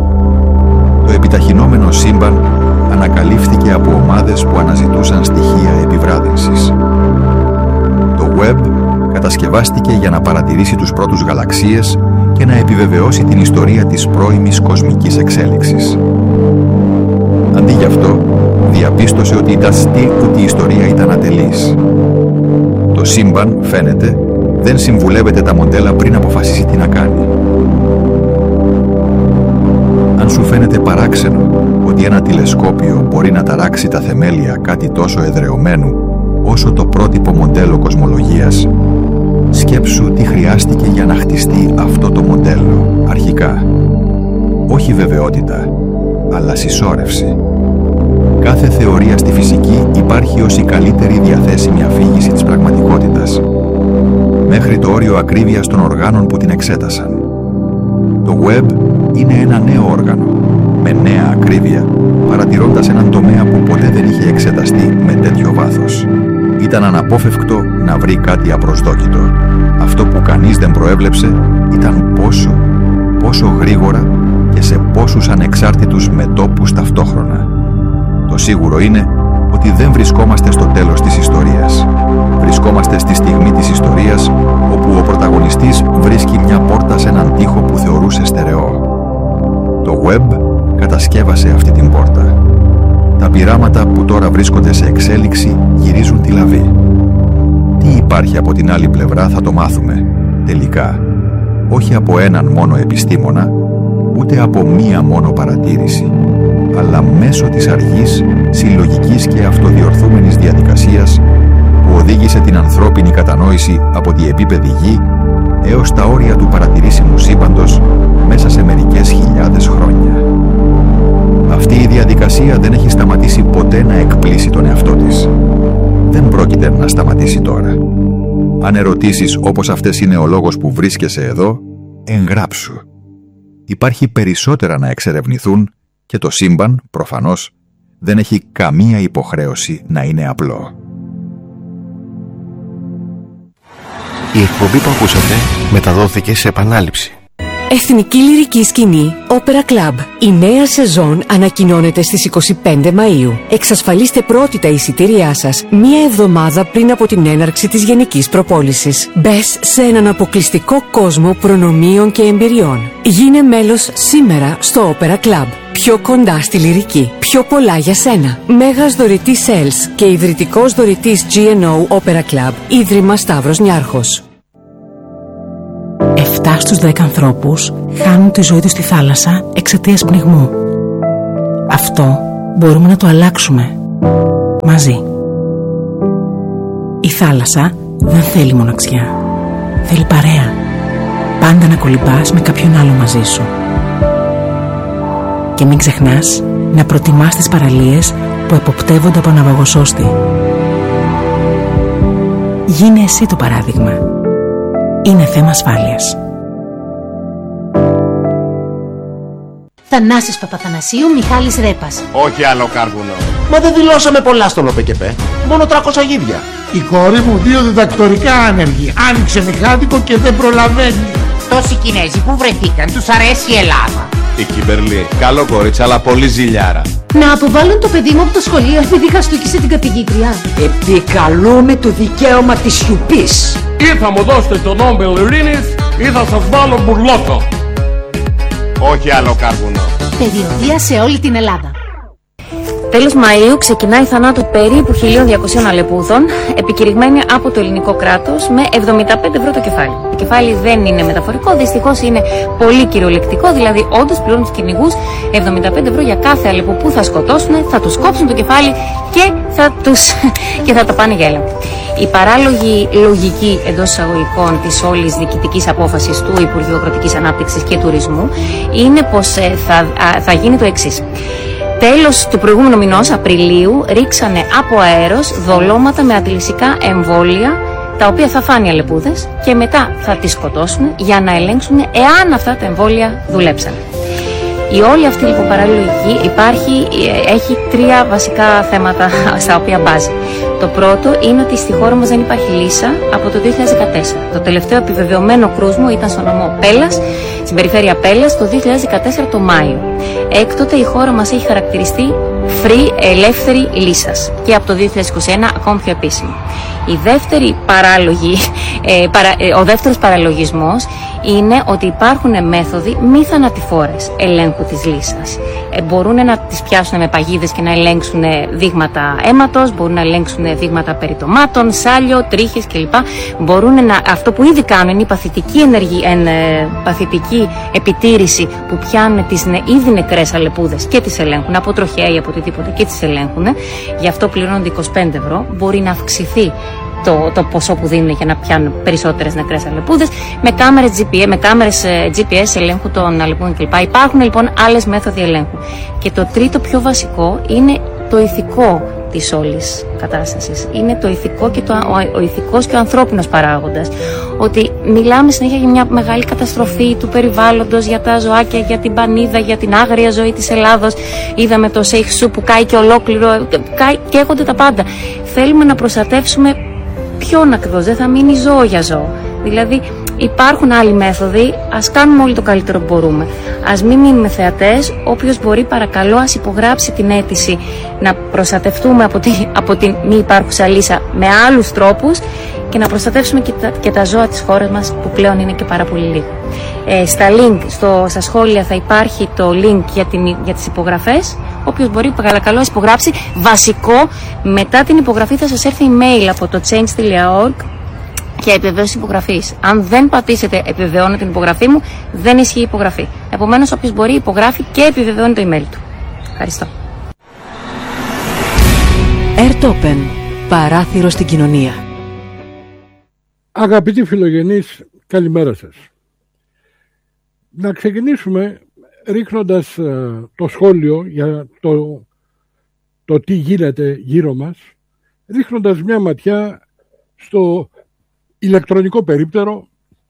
Το επιταχυνόμενο σύμπαν ανακαλύφθηκε από ομάδες που αναζητούσαν στοιχεία επιβράδυνσης. Το Webb κατασκευάστηκε για να παρατηρήσει τους πρώτους γαλαξίες και να επιβεβαιώσει την ιστορία της πρώιμης κοσμικής εξέλιξης. Αντί γι' αυτό, διαπίστωσε ότι η ιστορία ήταν ατελής. Το σύμπαν, φαίνεται, δεν συμβουλεύεται τα μοντέλα πριν αποφασίσει τι να κάνει. Αν σου φαίνεται παράξενο ότι ένα τηλεσκόπιο μπορεί να ταράξει τα θεμέλια κάτι τόσο εδρεωμένου όσο το πρότυπο μοντέλο κοσμολογίας, σκέψου τι χρειάστηκε για να χτιστεί αυτό το μοντέλο αρχικά. Όχι βεβαιότητα, αλλά συσσόρευση. Κάθε θεωρία στη φυσική υπάρχει ως η καλύτερη διαθέσιμη αφήγηση της πραγματικότητας, μέχρι το όριο ακρίβειας των οργάνων που την εξέτασαν. Το Webb είναι ένα νέο όργανο, με νέα ακρίβεια, παρατηρώντας έναν τομέα που ποτέ δεν είχε εξεταστεί με τέτοιο βάθος. Ήταν αναπόφευκτο να βρει κάτι απροσδόκητο. Αυτό που κανείς δεν προέβλεψε ήταν πόσο γρήγορα και σε πόσους ανεξάρτητους μετώπους ταυτόχρονα. Το σίγουρο είναι ότι δεν βρισκόμαστε στο τέλος της ιστορίας. Βρισκόμαστε στη στιγμή της ιστορίας όπου ο πρωταγωνιστής βρίσκει μια πόρτα σε έναν τοίχο που θεωρούσε στερεό. Το Webb κατασκεύασε αυτή την πόρτα. Τα πειράματα που τώρα βρίσκονται σε εξέλιξη γυρίζουν τη λαβή. Τι υπάρχει από την άλλη πλευρά θα το μάθουμε, τελικά, όχι από έναν μόνο επιστήμονα, ούτε από μία μόνο παρατήρηση, αλλά μέσω της αργής, συλλογικής και αυτοδιορθούμενης διαδικασίας που οδήγησε την ανθρώπινη κατανόηση από τη επίπεδη γη έως τα όρια του παρατηρήσιμου σύμπαντος μέσα σε μερικές χιλιάδες χρόνια. Αυτή η διαδικασία δεν έχει σταματήσει ποτέ να εκπλήσει τον εαυτό της. Δεν πρόκειται να σταματήσει τώρα. Αν ερωτήσεις όπως αυτές είναι ο λόγος που βρίσκεσαι εδώ, εγγράψου. Υπάρχει περισσότερα να εξερευνηθούν και το σύμπαν, προφανώς, δεν έχει καμία υποχρέωση να είναι απλό. Η εκπομπή που ακούσατε μεταδόθηκε σε επανάληψη. Εθνική Λυρική Σκηνή Opera Club. Η νέα σεζόν ανακοινώνεται στις 25 Μαΐου. Εξασφαλίστε πρώτη τα εισιτήριά σας μία εβδομάδα πριν από την έναρξη της γενικής προπόλησης. Μπες σε έναν αποκλειστικό κόσμο προνομίων και εμπειριών. Γίνε μέλος σήμερα στο Opera Club. Πιο κοντά στη λυρική. Πιο πολλά για σένα. Μέγας δωρητής Sales και ιδρυτικός δωρητής GNO Opera Club. Ίδρυμα Σταύρος Νιάρχος. 7 στους 10 ανθρώπους χάνουν τη ζωή τους στη θάλασσα εξαιτίας πνιγμού. Αυτό μπορούμε να το αλλάξουμε μαζί. Η θάλασσα δεν θέλει μοναξιά. Θέλει παρέα. Πάντα να κολυμπάς με κάποιον άλλο μαζί σου. Και μην ξεχνάς να προτιμάς τις παραλίες που εποπτεύονται από ναυαγοσώστη. Γίνε εσύ το παράδειγμα. Είναι θέμα ασφάλειας. Θανάσης Παπαθανασίου, Μιχάλης Ρέπας. Όχι άλλο κάρβουνο. Μα δεν δηλώσαμε πολλά στον ΟΠΕΚΕΠΕ. Μόνο 300 γίδια. Η κόρη μου 2 διδακτορικά άνεργη. Άνοιξε μηχάνικο και δεν προλαβαίνει. Τόσοι Κινέζοι που βρεθήκαν, τους αρέσει η Ελλάδα. Η Κιμπερλή, καλό κορίτσι, αλλά πολύ ζηλιάρα. Να αποβάλουν το παιδί μου από το σχολείο επειδή χαστούκισε την καθηγήτρια. Επικαλούμε το δικαίωμα της σιωπής. Ή θα μου δώσετε το Νόμπελ Ειρήνης ή θα σας βάλω μπουρλότο. Όχι άλλο κάρβουνο. Περιοδεία σε όλη την Ελλάδα. Τέλος Μαΐου ξεκινάει η θανάτου περίπου 1.200 αλεπούδων, επικηρυγμένη από το ελληνικό κράτος με 75 ευρώ το κεφάλι. Το κεφάλι δεν είναι μεταφορικό, δυστυχώς είναι πολύ κυριολεκτικό, δηλαδή όντως πληρώνουν τους κυνηγούς 75 ευρώ για κάθε αλεπού που θα σκοτώσουν, θα τους κόψουν το κεφάλι και θα τα πάνε για έλεγχο. Η παράλογη λογική εντός εισαγωγικών της όλης διοικητικής απόφασης του Υπουργείου Αγροτικής Ανάπτυξης και Τουρισμού είναι πως θα γίνει το εξής. Τέλος του προηγούμενου μηνός, Απριλίου, ρίξανε από αέρος δολώματα με αντιλυσικά εμβόλια, τα οποία θα φάνε οι αλεπούδες και μετά θα τις σκοτώσουν για να ελέγξουν εάν αυτά τα εμβόλια δουλέψαν. Η όλη αυτή λοιπόν παραλογική έχει 3 βασικά θέματα στα οποία μπάζει. Το πρώτο είναι ότι στη χώρα μας δεν υπάρχει λύσα από το 2014. Το τελευταίο επιβεβαιωμένο κρούσμα ήταν στο νομό Πέλλας, στην περιφέρεια Πέλλας, το 2014 το Μάιο. Έκτοτε η χώρα μας έχει χαρακτηριστεί free, ελεύθερη λύσας και από το 2021 ακόμη πιο επίσημη. Ο δεύτερος παραλογισμός είναι ότι υπάρχουν μέθοδοι μη θανατηφόρες ελέγχου της λύσας. Μπορούν να τις πιάσουν με παγίδες και να ελέγξουν δείγματα αίματος, μπορούν να ελέγξουν δείγματα περιτομάτων, σάλιο, τρίχες κλπ. Αυτό που ήδη κάνουν είναι η παθητική επιτήρηση που πιάνουν τις ήδη νεκρές αλεπούδες και τις ελέγχουν από τροχέα ή από οτιδήποτε και τις ελέγχουν. Γι' αυτό πληρώνονται 25 ευρώ. Μπορεί να αυξηθεί το ποσό που δίνουν για να πιάνουν περισσότερες νεκρές αλεπούδες με κάμερες GPS ελέγχου των αλεπούδων κλπ. Υπάρχουν λοιπόν άλλες μέθοδοι ελέγχου. Και το τρίτο πιο βασικό είναι το ηθικό της όλης κατάστασης. Είναι το ηθικό και ο ηθικός και ο ανθρώπινος παράγοντας. Ότι μιλάμε συνέχεια για μια μεγάλη καταστροφή του περιβάλλοντος, για τα ζωάκια, για την πανίδα, για την άγρια ζωή της Ελλάδος. Είδαμε το Σέιχ-Σου που κάει και ολόκληρο, καίγονται τα πάντα. Θέλουμε να προστατεύσουμε ποιον ακριβώς, δεν θα μείνει ζώο για ζώο. Δηλαδή υπάρχουν άλλοι μέθοδοι, ας κάνουμε όλοι το καλύτερο που μπορούμε. Ας μην μείνουμε θεατές, όποιος μπορεί παρακαλώ ας υπογράψει την αίτηση να προστατευτούμε από την μη υπάρχουσα λύσα με άλλους τρόπους και να προστατεύσουμε και τα ζώα της χώρας μας που πλέον είναι και πάρα πολύ λίγα. Στα σχόλια θα υπάρχει το link για τις υπογραφές. Όποιος μπορεί παρακαλώ υπογράψει. Βασικό, μετά την υπογραφή θα σας έρθει email από το change.org για επιβεβαίωση υπογραφής. Αν δεν πατήσετε επιβεβαιώνω την υπογραφή μου, δεν ισχύει η υπογραφή. Επομένως, όποιος μπορεί υπογράφει και επιβεβαιώνει το email του. Ευχαριστώ. Airtopen. Παράθυρο στην κοινωνία. Αγαπητοί φιλογενείς, καλημέρα σας. Να ξεκινήσουμε ρίχνοντας το σχόλιο για το τι γίνεται γύρω μας, ρίχνοντας μια ματιά στο ηλεκτρονικό περίπτερο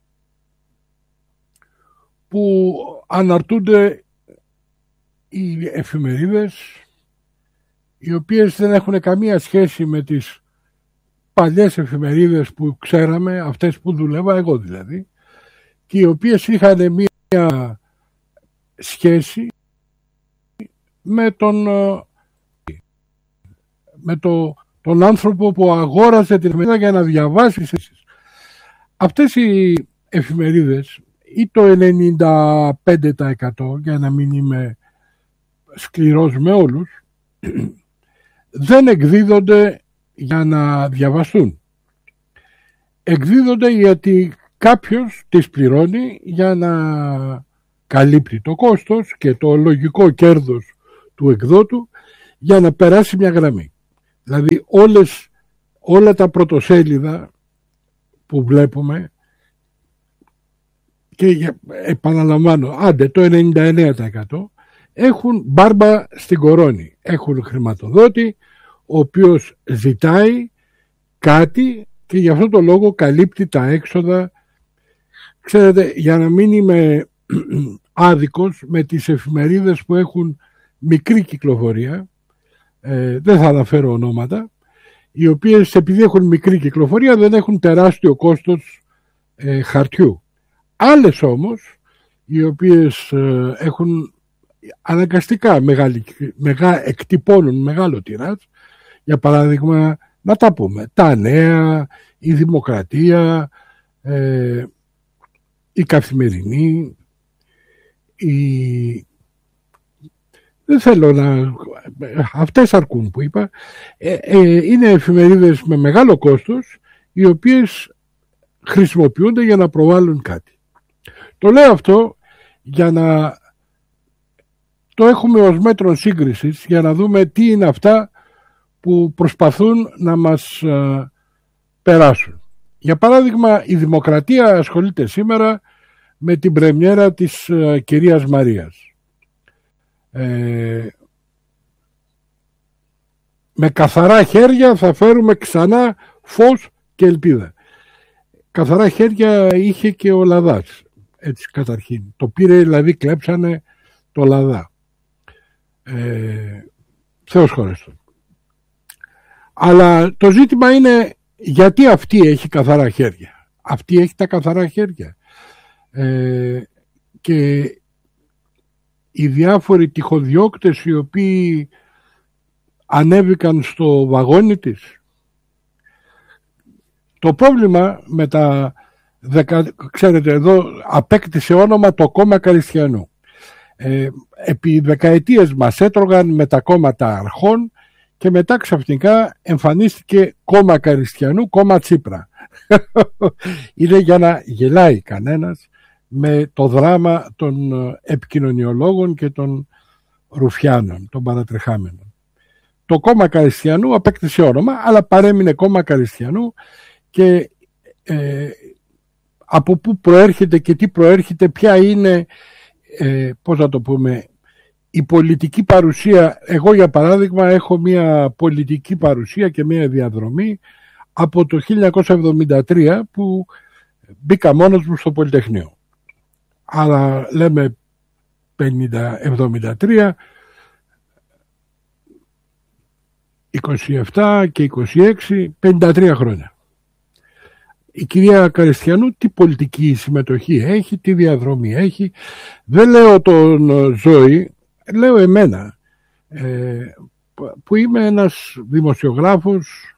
που αναρτούνται οι εφημερίδες, οι οποίες δεν έχουν καμία σχέση με τις παλιές εφημερίδες που ξέραμε, αυτές που δουλεύα εγώ δηλαδή, και οι οποίες είχαν μία σχέση με τον άνθρωπο που αγόρασε την εφημερίδα για να διαβάσει. Αυτές οι εφημερίδες ή το 95% για να μην είμαι σκληρός με όλους, δεν εκδίδονται για να διαβαστούν. Εκδίδονται γιατί κάποιος τις πληρώνει για να καλύπτει το κόστος και το λογικό κέρδος του εκδότου για να περάσει μια γραμμή. Δηλαδή όλα τα πρωτοσέλιδα που βλέπουμε, και επαναλαμβάνω, το 99% έχουν μπάρμπα στην κορώνη. Έχουν χρηματοδότη, ο οποίος ζητάει κάτι και γι' αυτό το λόγο καλύπτει τα έξοδα. Ξέρετε, για να μην είμαι άδικος με τις εφημερίδες που έχουν μικρή κυκλοφορία, δεν θα αναφέρω ονόματα, οι οποίες επειδή έχουν μικρή κυκλοφορία δεν έχουν τεράστιο κόστος χαρτιού. Άλλες όμως, οι οποίες έχουν αναγκαστικά εκτυπώνουν μεγάλο τυράζ, για παράδειγμα, να τα πούμε, τα Νέα, η Δημοκρατία, η Καθημερινή, δεν θέλω να... Αυτές αρκούν που είπα. Είναι εφημερίδες με μεγάλο κόστος, οι οποίες χρησιμοποιούνται για να προβάλλουν κάτι. Το λέω αυτό για να το έχουμε ως μέτρο σύγκρισης, για να δούμε τι είναι αυτά που προσπαθούν να μας περάσουν. Για παράδειγμα, η Δημοκρατία ασχολείται σήμερα με την πρεμιέρα της κυρίας Μαρίας. Με καθαρά χέρια θα φέρουμε ξανά φως και ελπίδα. Καθαρά χέρια είχε και ο Λαδάς, έτσι καταρχήν. Το πήρε, δηλαδή κλέψανε το Λαδά. Θεός χωρέστον. Αλλά το ζήτημα είναι γιατί αυτή έχει καθαρά χέρια. Αυτή έχει τα καθαρά χέρια. Και οι διάφοροι τυχοδιώκτες οι οποίοι ανέβηκαν στο βαγόνι της. Το πρόβλημα με τα... Ξέρετε, εδώ απέκτησε όνομα το κόμμα Καριστιανού. Επί δεκαετίες μας έτρωγαν με τα κόμματα αρχών και μετά ξαφνικά εμφανίστηκε κόμμα Καριστιανού, κόμμα Τσίπρα. Είναι για να γελάει κανένας με το δράμα των επικοινωνιολόγων και των ρουφιάνων, των παρατρεχάμενων. Το κόμμα Καριστιανού απέκτησε όνομα, αλλά παρέμεινε κόμμα Καριστιανού και από πού προέρχεται και τι προέρχεται, ποια είναι, πώς να το πούμε, η πολιτική παρουσία. Εγώ για παράδειγμα έχω μια πολιτική παρουσία και μια διαδρομή από το 1973 που μπήκα μόνος μου στο Πολυτεχνείο. Αλλά λέμε 73, 27 και 26, 53 χρόνια. Η κυρία Καριστιανού τι πολιτική συμμετοχή έχει, τι διαδρομή έχει. Δεν λέω τον Ζώη, λέω εμένα, που είμαι ένας δημοσιογράφος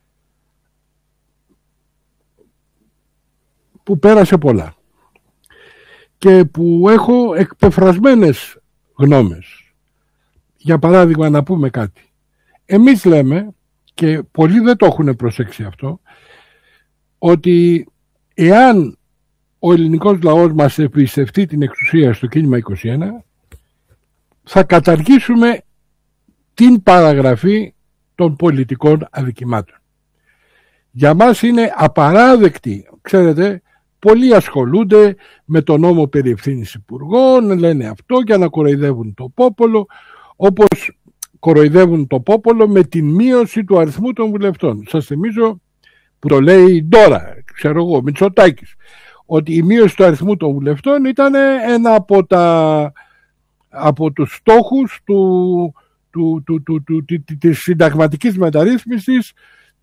που πέρασε πολλά και που έχω εκπεφρασμένες γνώμες. Για παράδειγμα, να πούμε κάτι. Εμείς λέμε, και πολλοί δεν το έχουν προσέξει αυτό, ότι εάν ο ελληνικός λαός μας εμπιστευτεί την εξουσία στο κίνημα 21, θα καταργήσουμε την παραγραφή των πολιτικών αδικημάτων. Για μας είναι απαράδεκτη, ξέρετε, πολλοί ασχολούνται με τον νόμο περί ευθύνης υπουργών, λένε αυτό για να κοροϊδεύουν το πόπολο, όπως κοροϊδεύουν το πόπολο με την μείωση του αριθμού των βουλευτών. Σας θυμίζω που το λέει τώρα, ξέρω εγώ, Μητσοτάκης, ότι η μείωση του αριθμού των βουλευτών ήταν ένα από τους στόχους της συνταγματικής μεταρρύθμισης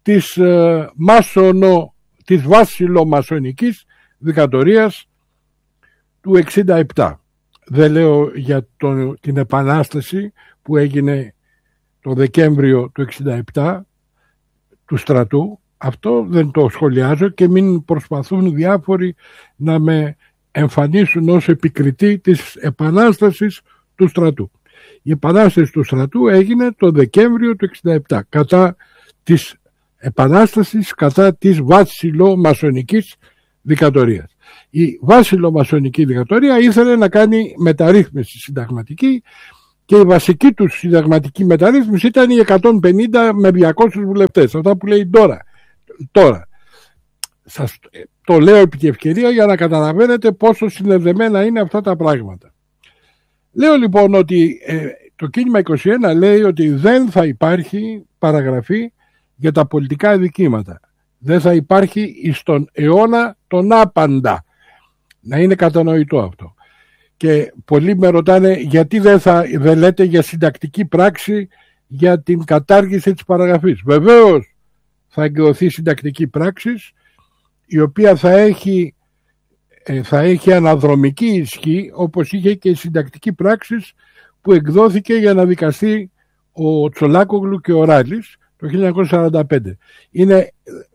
της βάσιλο-μασονικής δικτατορίας του 67. Δεν λέω για την επανάσταση που έγινε το Δεκέμβριο του 67 του στρατού. Αυτό δεν το σχολιάζω και μην προσπαθούν διάφοροι να με εμφανίσουν ως επικριτή της επανάστασης του στρατού. Η επανάσταση του στρατού έγινε το Δεκέμβριο του 67 κατά της επανάστασης, κατά της βάσιλο-μασονικής δικτατορίας. Η βάσιλο-μασονική δικτατορία ήθελε να κάνει μεταρρύθμιση συνταγματική και η βασική του συνταγματική μεταρρύθμιση ήταν οι 150 με 200 βουλευτές. Αυτά που λέει τώρα. Σας το λέω επί και ευκαιρία για να καταλαβαίνετε πόσο συνδεδεμένα είναι αυτά τα πράγματα. Λέω λοιπόν ότι το κίνημα 21 λέει ότι δεν θα υπάρχει παραγραφή για τα πολιτικά αδικήματα. Δεν θα υπάρχει στον αιώνα τον άπαντα. Να είναι κατανοητό αυτό. Και πολλοί με ρωτάνε γιατί δεν λέτε για συντακτική πράξη για την κατάργηση της παραγραφής. Βεβαίως θα εκδοθεί συντακτική πράξη, η οποία θα έχει αναδρομική ισχύ, όπως είχε και η συντακτική πράξη που εκδόθηκε για να δικαστεί ο Τσολάκογλου και ο Ράλης το 1945. Είναι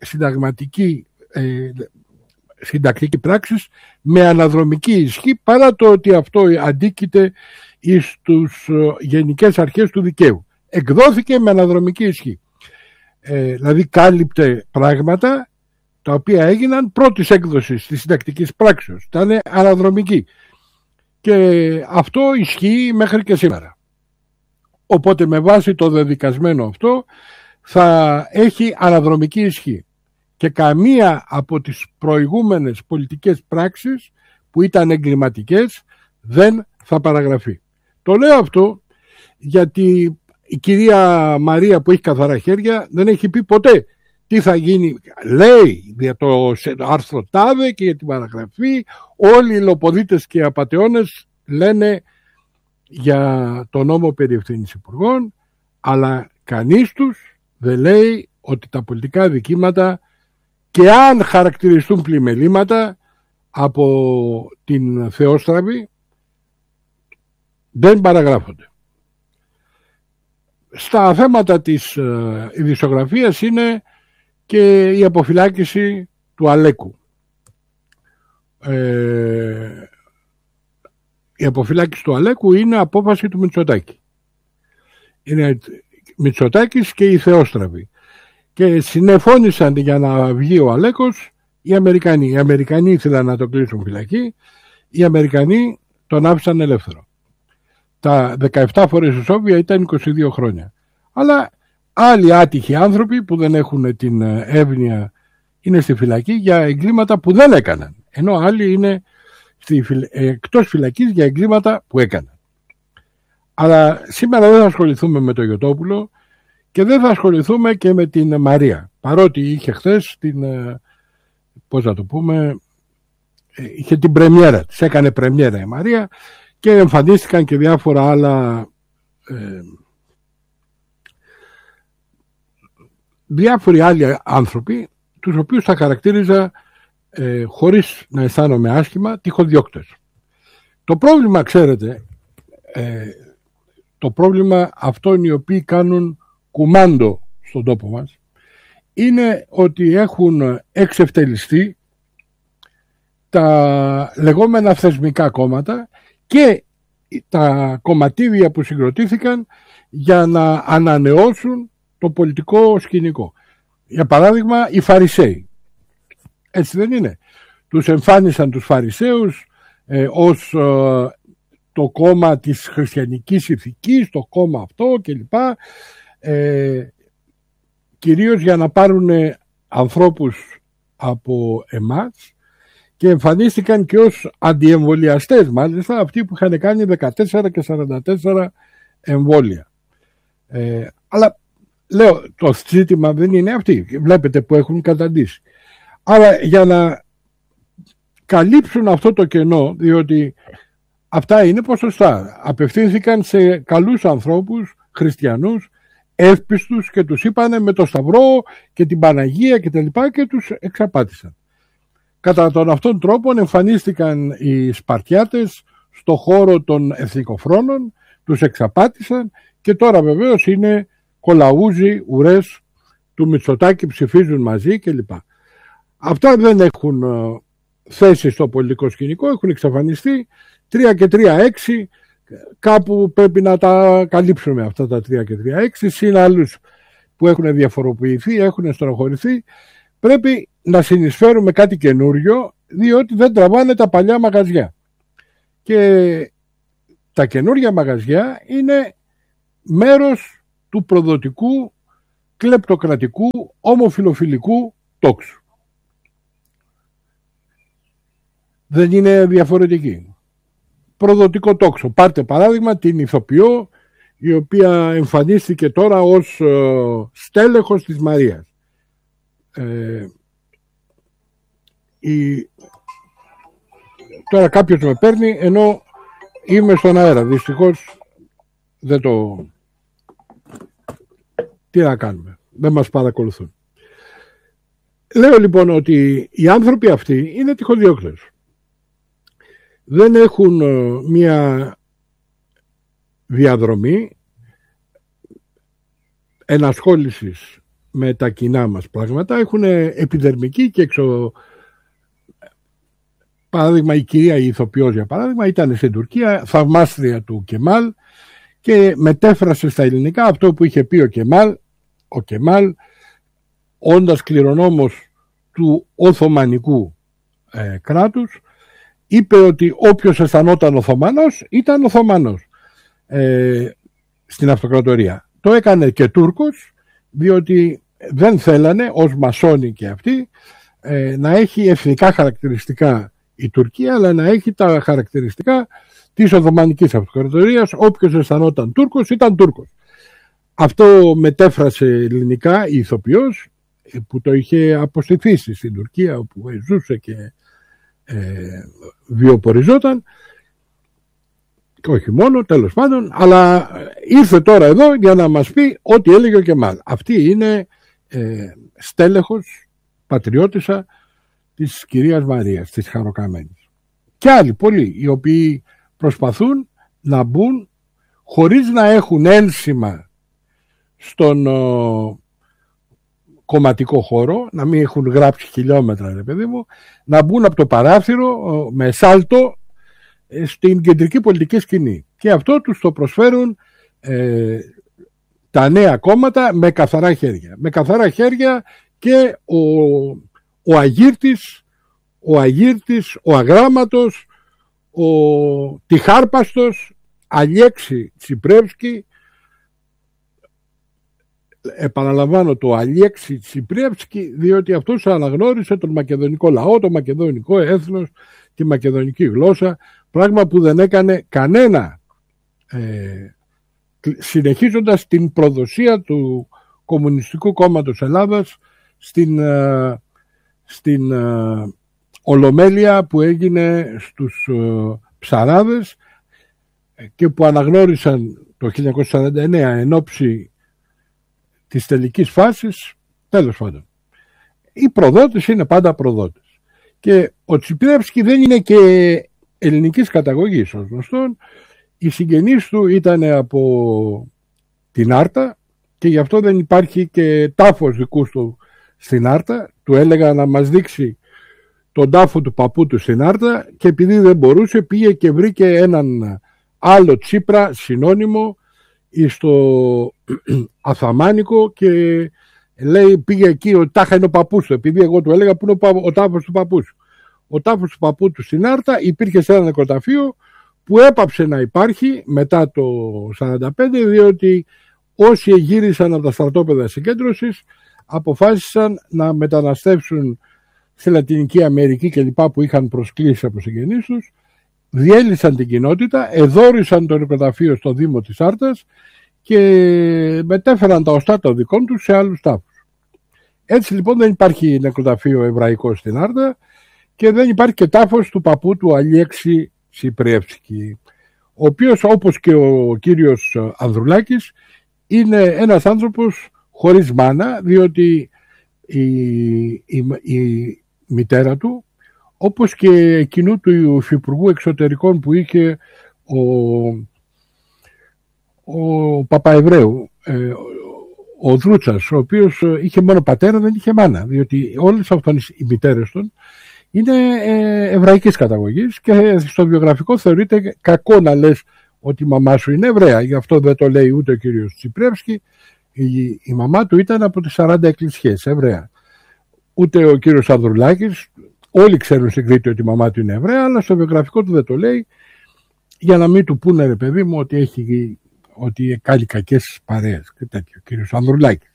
συντακτική πράξη με αναδρομική ισχύ, παρά το ότι αυτό αντίκειται στους γενικές αρχές του δικαίου. Εκδόθηκε με αναδρομική ισχύ. Δηλαδή κάλυπτε πράγματα τα οποία έγιναν πρώτης έκδοσης της συντακτικής πράξεως. Ήταν αναδρομική. Και αυτό ισχύει μέχρι και σήμερα. Οπότε με βάση το δεδικασμένο αυτό θα έχει αναδρομική ισχύ. Και καμία από τις προηγούμενες πολιτικές πράξεις που ήταν εγκληματικές δεν θα παραγραφεί. Το λέω αυτό γιατί η κυρία Μαρία που έχει καθαρά χέρια δεν έχει πει ποτέ τι θα γίνει. Λέει για το άρθρο τάδε και για την παραγραφή. Όλοι οι λοποδίτες και οι απατεώνες λένε για το νόμο περί ευθύνης υπουργών, αλλά κανείς τους δεν λέει ότι τα πολιτικά δικήματα, και αν χαρακτηριστούν πλημελήματα από την Θεόστραβη, δεν παραγράφονται. Στα θέματα της ειδησιογραφίας είναι και η αποφυλάκηση του Αλέκου. Η αποφυλάκηση του Αλέκου είναι απόφαση του Μητσοτάκη. Είναι Μητσοτάκης και η Θεόστραβη. Και συνεφώνησαν για να βγει ο Αλέκος οι Αμερικανοί. Οι Αμερικανοί ήθελαν να το κλείσουν φυλακή, οι Αμερικανοί τον άφησαν ελεύθερο. Τα 17 φορές ισόβια ήταν 22 χρόνια. Αλλά άλλοι άτυχοι άνθρωποι που δεν έχουν την εύνοια είναι στη φυλακή για εγκλήματα που δεν έκαναν. Ενώ άλλοι είναι εκτός φυλακής για εγκλήματα που έκαναν. Αλλά σήμερα δεν θα ασχοληθούμε με το Γιωτόπουλο και δεν θα ασχοληθούμε και με την Μαρία. Παρότι είχε χθες είχε την πρεμιέρα της. Έκανε πρεμιέρα η Μαρία και εμφανίστηκαν και διάφορα άλλα διάφοροι άλλοι άνθρωποι, τους οποίους θα χαρακτήριζα χωρίς να αισθάνομαι άσχημα τυχοδιώκτες. Το πρόβλημα, ξέρετε, το πρόβλημα αυτών οι οποίοι κάνουν κουμάντο στον τόπο μας είναι ότι έχουν εξευτελιστεί τα λεγόμενα θεσμικά κόμματα και τα κομματίδια που συγκροτήθηκαν για να ανανεώσουν το πολιτικό σκηνικό. Για παράδειγμα, οι Φαρισαίοι. Έτσι δεν είναι? Τους εμφάνισαν τους Φαρισαίους ως το κόμμα της χριστιανικής ηθικής, το κόμμα αυτό κλπ. Κυρίως για να πάρουν ανθρώπους από εμάς, και εμφανίστηκαν και ως αντιεμβολιαστές, μάλιστα αυτοί που είχαν κάνει 14 και 44 εμβόλια. Αλλά λέω, το ζήτημα δεν είναι αυτοί, βλέπετε που έχουν καταντήσει. Αλλά για να καλύψουν αυτό το κενό, διότι αυτά είναι ποσοστά, απευθύνθηκαν σε καλούς ανθρώπους, χριστιανούς, εύπιστους, και τους είπανε με το Σταυρό και την Παναγία και τα λοιπά, και τους εξαπάτησαν. Κατά τον αυτόν τρόπο εμφανίστηκαν οι Σπαρτιάτες στο χώρο των εθνικοφρόνων, τους εξαπάτησαν και τώρα βεβαίως είναι κολαούζοι, ουρές του Μητσοτάκη, ψηφίζουν μαζί κλπ. Αυτά δεν έχουν θέση στο πολιτικό σκηνικό, έχουν εξαφανιστεί. 3 και 3, 6, κάπου πρέπει να τα καλύψουμε αυτά τα 3 και 3, 6, συν άλλους που έχουν διαφοροποιηθεί, έχουν στενοχωρηθεί. Πρέπει να συνεισφέρουμε κάτι καινούριο, διότι δεν τραβάνε τα παλιά μαγαζιά. Και τα καινούργια μαγαζιά είναι μέρος του προδοτικού, κλεπτοκρατικού, ομοφιλοφιλικού τόξου. Δεν είναι διαφορετική. Προδοτικό τόξο. Πάρτε παράδειγμα την ηθοποιό, η οποία εμφανίστηκε τώρα ως στέλεχος της Μαρίας. Τώρα κάποιος με παίρνει ενώ είμαι στον αέρα. Δυστυχώς δεν το... Τι να κάνουμε, δεν μας παρακολουθούν. Λέω λοιπόν ότι οι άνθρωποι αυτοί είναι τυχοδιώκτες. Δεν έχουν μια διαδρομή ενασχόλησης με τα κοινά μας πράγματα. Έχουν επιδερμική και παράδειγμα, η κυρία η ηθοποιός, για παράδειγμα, ήταν στην Τουρκία, θαυμάστρια του Κεμάλ, και μετέφρασε στα ελληνικά αυτό που είχε πει ο Κεμάλ, όντας κληρονόμος του Οθωμανικού κράτους, είπε ότι όποιος αισθανόταν Οθωμανός ήταν Οθωμανός στην αυτοκρατορία. Το έκανε και Τούρκος, διότι δεν θέλανε ως μασόνοι και αυτοί να έχει εθνικά χαρακτηριστικά η Τουρκία, αλλά να έχει τα χαρακτηριστικά της Οθωμανικής Αυτοκρατορίας. Όποιος αισθανόταν Τούρκος ήταν Τούρκος. Αυτό μετέφρασε ελληνικά η ηθοποιός, που το είχε αποστηθήσει στην Τουρκία, όπου ζούσε και βιοποριζόταν, και όχι μόνο, τέλος πάντων, αλλά ήρθε τώρα εδώ για να μας πει ό,τι έλεγε ο Κεμάλ. Αυτή είναι στέλεχος, πατριώτισσα της κυρίας Μαρίας, της Χαροκαμένης. Και άλλοι πολλοί, οι οποίοι προσπαθούν να μπουν χωρίς να έχουν ένσημα στον κομματικό χώρο, να μην έχουν γράψει χιλιόμετρα, ρε παιδί μου, να μπουν από το παράθυρο με σάλτο στην κεντρική πολιτική σκηνή. Και αυτό τους το προσφέρουν τα νέα κόμματα με καθαρά χέρια. Με καθαρά χέρια και ο Αγύρτης, ο Αγράμματος, ο Τυχάρπαστος, Αλιέξη Τσιπρεύσκη, επαναλαμβάνω το Αλιέξη Τσιπρεύσκη, διότι αυτός αναγνώρισε τον μακεδονικό λαό, το μακεδονικό έθνος, τη μακεδονική γλώσσα, πράγμα που δεν έκανε κανένα, συνεχίζοντας την προδοσία του Κομμουνιστικού Κόμματος Ελλάδας στην Ολομέλεια που έγινε στους Ψαράδες και που αναγνώρισαν το 1949 εν ώψη της τελικής φάσης. Τέλος πάντων, οι προδότες είναι πάντα προδότες. Και ο Τσιπρεύσκη δεν είναι και ελληνικής καταγωγής, ως γνωστόν. Οι συγγενείς του ήταν από την Άρτα και γι' αυτό δεν υπάρχει και τάφος δικούς του στην Άρτα. Του έλεγα να μας δείξει τον τάφο του παππού του στην Άρτα και επειδή δεν μπορούσε πήγε και βρήκε έναν άλλο Τσίπρα συνώνυμο στο Αθαμάνικο και λέει, πήγε εκεί, ο τάχα είναι ο παππούς του, επειδή εγώ του έλεγα που είναι ο τάφος του παππού σου. Ο τάφος του παππού του στην Άρτα υπήρχε σε ένα νεκροταφείο που έπαψε να υπάρχει μετά το 1945, διότι όσοι γύρισαν από τα στρατόπεδα συγκέντρωσης αποφάσισαν να μεταναστεύσουν στη Λατινική Αμερική και λοιπά, που είχαν προσκλήσει από συγγενείς τους, διέλυσαν την κοινότητα, εδώρισαν το νεκροταφείο στο Δήμο της Άρτας και μετέφεραν τα οστά των δικών τους σε άλλους τάφους. Έτσι λοιπόν δεν υπάρχει νεκροταφείο εβραϊκό στην Άρτα και δεν υπάρχει και τάφος του παππού του Αλιέξη Τσιπρεύσκη, ο οποίος, όπως και ο κύριος Ανδρουλάκης, είναι ένας άνθρωπος χωρίς μάνα, διότι η μητέρα του, όπως και εκείνου του υφυπουργού εξωτερικών που είχε ο Παπαεβραίου, ο Δρούτσας, ο οποίος είχε μόνο πατέρα, δεν είχε μάνα, διότι όλες αυτές οι μητέρες των είναι εβραϊκής καταγωγής και στο βιογραφικό θεωρείται κακό να λες ότι η μαμά σου είναι Εβραία. Γι' αυτό δεν το λέει ούτε ο κύριος Τσιπρεύσκη. Η μαμά του ήταν από τις 40 εκκλησιές, Εβραία. Ούτε ο κύριος Ανδρουλάκης. Όλοι ξέρουν στην Κρήτη ότι η μαμά του είναι Εβραία, αλλά στο βιογραφικό του δεν το λέει, για να μην του πούνε, ρε παιδί μου, ότι κάνει κακές παρέες και τέτοιο, ο κύριος Ανδρουλάκης.